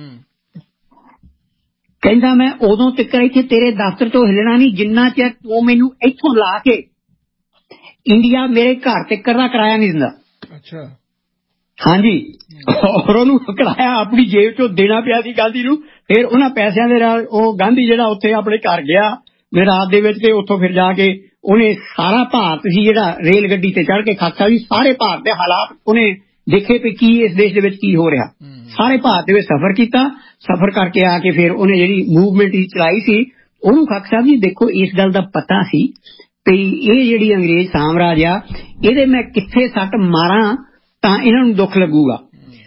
ਕਹਿੰਦਾ ਮੈਂ ਉਦੋਂ ਤੱਕ ਇੱਥੇ ਤੇਰੇ ਦਫ਼ਤਰ ਤੋਂ ਹਿੱਲਣਾ ਨਹੀਂ ਜਿੰਨਾ ਚਿਰ ਤੂੰ ਮੈਨੂੰ ਇੱਥੋਂ ਲਾ ਕੇ ਇੰਡੀਆ ਮੇਰੇ ਘਰ ਤੱਕ ਦਾ ਕਿਰਾਇਆ ਨਹੀਂ ਦਿੰਦਾ। ਅੱਛਾ, ਹਾਂਜੀ, ਔਰ ਉਹਨੂੰ ਕਿਰਾਇਆ ਆਪਣੀ ਜੇਬ ਚੋਂ ਦੇਣਾ ਪਿਆ ਸੀ ਗਾਂਧੀ ਨੂੰ। ਫਿਰ ਉਹਨਾਂ ਪੈਸਿਆਂ ਦੇ ਨਾਲ ਉਹ ਗਾਂਧੀ ਜਿਹੜਾ ਉੱਥੇ ਆਪਣੇ ਘਰ ਗਿਆ ਰਾਤ ਦੇ ਵਿੱਚ, ਤੇ ਉੱਥੋਂ ਫਿਰ ਜਾ ਕੇ ਉਹਨੇ ਸਾਰਾ ਭਾਰਤ ਸੀ ਜਿਹੜਾ ਰੇਲ ਗੱਡੀ ਤੇ ਚੜ੍ਹ ਕੇ ਖਾਕਾ ਵੀ ਸਾਰੇ ਭਾਰਤ ਦੇ ਹਾਲਾਤ ਉਹਨੇ ਦੇਖੇ ਵੀ ਕੀ ਇਸ ਦੇਸ਼ ਦੇ ਵਿੱਚ ਕੀ ਹੋ ਰਿਹਾ। ਸਾਰੇ ਭਾਰਤ ਦੇ ਵਿੱਚ ਸਫ਼ਰ ਕੀਤਾ, ਸਫ਼ਰ ਕਰਕੇ ਆ ਕੇ ਫਿਰ ਉਹਨੇ ਜਿਹੜੀ ਮੂਵਮੈਂਟ ਚਲਾਈ ਸੀ, ਉਹਨੂੰ ਖਾਕ ਸਾਹਿਬ ਜੀ ਦੇਖੋ ਇਸ ਗੱਲ ਦਾ ਪਤਾ ਸੀ ਵੀ ਇਹ ਜਿਹੜੀ ਅੰਗਰੇਜ਼ ਸਾਮਰਾਜ ਆ ਇਹਦੇ ਮੈਂ ਕਿੱਥੇ ਸੱਟ ਮਾਰਾਂ ਤਾਂ ਇਹਨਾਂ ਨੂੰ ਦੁੱਖ ਲੱਗੂਗਾ।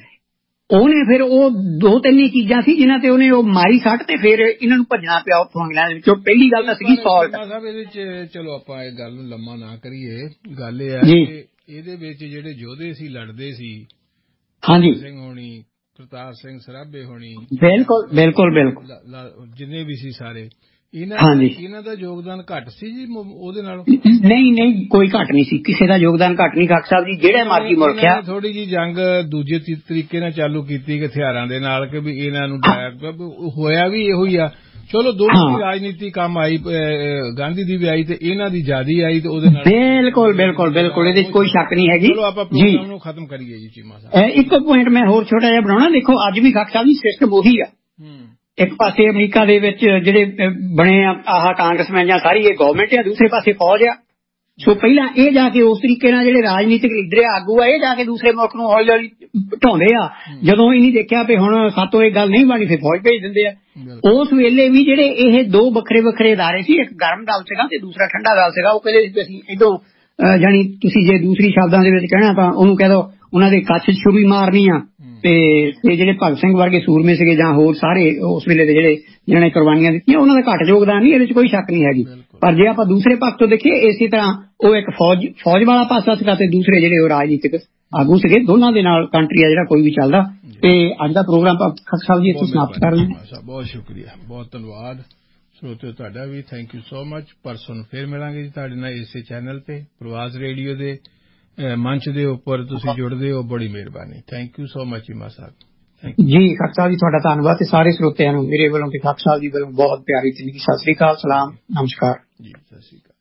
ਉਹਨੇ ਫਿਰ ਉਹ 2-3 ਹੀ ਚੀਜ਼ਾਂ ਸੀ ਜਿਨ੍ਹਾਂ ਤੇ ਉਹਨੇ ਉਹ ਮਾਰੀ ਸੱਟ, ਤੇ ਫਿਰ ਇਹਨਾਂ ਨੂੰ ਭੱਜਣਾ ਪਿਆ ਉੱਥੋਂ ਇੰਗਲੈਂਡ ਵਿੱਚੋਂ। ਪਹਿਲੀ ਗੱਲ ਤਾਂ ਸੀਗੀ ਸੌਲਟ। ਇਹਦੇ ਚ ਚਲੋ ਆਪਾਂ ਇਹ ਗੱਲ ਨੂੰ ਲੰਮਾ ਨਾ ਕਰੀਏ, ਗੱਲ ਇਹ ਹੈ ਕਿ ਇਹਦੇ ਵਿੱਚ ਜਿਹੜੇ ਯੋਧੇ ਸੀ ਲੜਦੇ ਸੀ, ਹਾਂਜੀ ਸਿੰਘ ਹੋਣੀ, ਕਰਤਾਰ ਸਿੰਘ ਸਰਾਭੇ ਹੋਣੀ, ਬਿਲਕੁਲ ਬਿਲਕੁਲ ਬਿਲਕੁਲ ਜਿੰਨੇ ਵੀ ਸੀ ਸਾਰੇ, ਇਹਨਾਂ ਦਾ ਯੋਗਦਾਨ ਘੱਟ ਸੀ ਜੀ ਉਹਦੇ ਨਾਲ? ਨਹੀਂ, ਕੋਈ ਘੱਟ ਨਹੀਂ ਸੀ, ਕਿਸੇ ਦਾ ਯੋਗਦਾਨ ਘੱਟ ਨਹੀਂ ਖਾਕ ਸਾਹਿਬ ਜੀ। ਜਿਹੜਾ ਮਰਜ਼ੀ ਮੁਲਕ ਆ, ਥੋੜੀ ਜੀ ਜੰਗ ਦੂਜੇ ਤਰੀਕੇ ਨਾਲ ਚਾਲੂ ਕੀਤੀ ਹਥਿਆਰਾਂ ਦੇ ਨਾਲ ਕਿ ਵੀ ਇਹਨਾਂ ਨੂੰ ਹੋਇਆ ਵੀ ਇਹੋ ਹੀ ਆ। ਚਲੋ ਦੋਨੋਂ ਦੀ ਰਾਜਨੀਤੀ ਕੰਮ ਆਈ, ਗਾਂਧੀ ਦੀ ਵੀ ਆਈ ਤੇ ਇਹਨਾਂ ਦੀ ਜ਼ਿਆਦਾ ਆਈ, ਤੇ ਉਹਦੇ ਨਾਲ ਬਿਲਕੁਲ ਇਹਦੇ ਚ ਕੋਈ ਸ਼ੱਕ ਨਹੀਂ ਹੈਗੀ। ਚਲੋ ਆਪਾਂ ਪ੍ਰੋਗਰਾਮ ਨੂੰ ਖਤਮ ਕਰੀਏ ਜੀ ਚੀਮਾ ਸਾਹਿਬ। ਇੱਕ ਪੁਆਇੰਟ ਮੈਂ ਹੋਰ ਛੋਟਾ ਜਿਹਾ ਬਣਾਉਣਾ, ਦੇਖੋ ਅੱਜ ਵੀ ਖਾਕ ਸਾਹਿਬ ਜੀ ਸਿਸਟਮ ਉਹੀ ਆ। ਇੱਕ ਪਾਸੇ ਅਮਰੀਕਾ ਦੇ ਵਿੱਚ ਜਿਹੜੇ ਬਣੇ ਆ ਆਹ ਕਾਂਗਰਸਮੈਨ ਜਾਂ ਸਾਰੀ ਇਹ ਗਵਰਨਮੈਂਟ ਆ, ਦੂਸਰੇ ਪਾਸੇ ਫੌਜ ਆ। ਸੋ ਪਹਿਲਾਂ ਇਹ ਜਾ ਕੇ ਉਸ ਤਰੀਕੇ ਨਾਲ ਜਿਹੜੇ ਰਾਜਨੀਤਿਕ ਲੀਡਰ ਆਗੂ ਆ ਇਹ ਜਾ ਕੇ ਦੂਸਰੇ ਮੁਲਕ ਨੂੰ ਹੌਲੀ ਹੌਲੀ ਢਾਉਂਦੇ ਆ। ਜਦੋਂ ਇਹ ਨਹੀਂ ਦੇਖਿਆ ਵੀ ਹੁਣ ਸਾਤੋਂ ਇਹ ਗੱਲ ਨਹੀਂ ਬਣੀ, ਫਿਰ ਫੌਜ ਭੇਜ ਦਿੰਦੇ ਆ। ਉਸ ਵੇਲੇ ਵੀ ਜਿਹੜੇ ਇਹ ਦੋ ਵੱਖਰੇ ਅਦਾਰੇ ਸੀ, ਇੱਕ ਗਰਮ ਦਲ ਸੀਗਾ ਤੇ ਦੂਸਰਾ ਠੰਡਾ ਦਲ ਸੀਗਾ। ਉਹ ਕਹਿੰਦੇ ਸੀ ਅਸੀਂ ਇਦੋਂ ਜਾਣੀ ਤੁਸੀਂ ਜੇ ਦੂਸਰੀ ਸ਼ਬਦਾਂ ਦੇ ਵਿੱਚ ਕਹਿਣਾ ਤਾਂ ਉਹਨੂੰ ਕਹਿ ਦੋ ਉਹਨਾਂ ਦੇ ਕੱਛ ਛੁਰੀ ਮਾਰਨੀ ਆ। ਤੇ ਜਿਹੜੇ ਭਗਤ ਸਿੰਘ ਵਰਗੇ ਸੂਰਮੇ ਸੀਗੇ ਜਾਂ ਹੋਰ ਸਾਰੇ ਉਸ ਵੇਲੇ ਦੇ ਜਿਹੜੇ ਜਿਹਨਾਂ ਕੁਰਬਾਨੀਆਂ ਦਿੱਤੀਆਂ, ਉਹਨਾਂ ਦਾ ਘੱਟ ਯੋਗਦਾਨ ਨਹੀਂ, ਇਹਦੇ ਚ ਕੋਈ ਸ਼ੱਕ ਨਹੀਂ ਹੈਗੀ। ਪਰ ਜੇ ਆਪਾਂ ਦੂਸਰੇ ਪੱਖ ਤੋਂ ਦੇਖੀਏ, ਇਸੇ ਤਰ੍ਹਾਂ ਉਹ ਇੱਕ ਫੌਜ ਵਾਲਾ ਪਾਸਾ ਸੀਗਾ ਤੇ ਦੂਸਰੇ ਜਿਹੜੇ ਉਹ ਰਾਜਨੀਤਿਕ ਆਗੂ ਸੀਗੇ। ਦੋਨਾਂ ਦੇ ਨਾਲ ਕੰਟਰੀ ਆ ਜਿਹੜਾ ਕੋਈ ਵੀ ਚੱਲਦਾ। ਤੇ ਅੱਜ ਦਾ ਪ੍ਰੋਗਰਾਮ ਖਾਕ ਸਾਹਿਬ ਜੀ ਇੱਥੇ ਸਮਾਪਤ ਕਰ ਲੈਂਦੇ। ਬਹੁਤ ਸ਼ੁਕਰੀਆ, ਬਹੁਤ ਧੰਨਵਾਦ ਸਰੋਤਿਓ ਤੁਹਾਡਾ ਵੀ, ਥੈਂਕ ਯੂ ਸੋ ਮਚ। ਪਰਸੋਂ ਨੂੰ ਫਿਰ ਮਿਲਾਂਗੇ ਜੀ ਤੁਹਾਡੇ ਨਾਲ ਇਸੇ ਚੈਨਲ ਤੇ, ਪ੍ਰਵਾਸ ਰੇਡੀਓ ਦੇ ਮੰਚ ਦੇ ਉੱਪਰ ਤੁਸੀਂ ਜੁੜਦੇ ਹੋ, ਬੜੀ ਮਿਹਰਬਾਨੀ। Thank you so much Cheema Sahib ji. ਖਾਕ Sahib ji ਤੁਹਾਡਾ ਧੰਨਵਾਦ, ਤੇ ਸਾਰੇ ਸਰੋਤਿਆਂ ਨੂੰ ਮੇਰੇ ਵੱਲੋਂ ਤੇ ਖਾਕ ਸਾਹਿਬ ਜੀ ਵੱਲੋਂ ਬਹੁਤ ਪਿਆਰੀ ਜ਼ਿੰਦਗੀ ਸਤਿ ਸ੍ਰੀ ਅਕਾਲ, ਸਲਾਮ, ਨਮਸਕਾਰ ਜੀ। ਸਤਿ ਸ੍ਰੀ ਅਕਾਲ।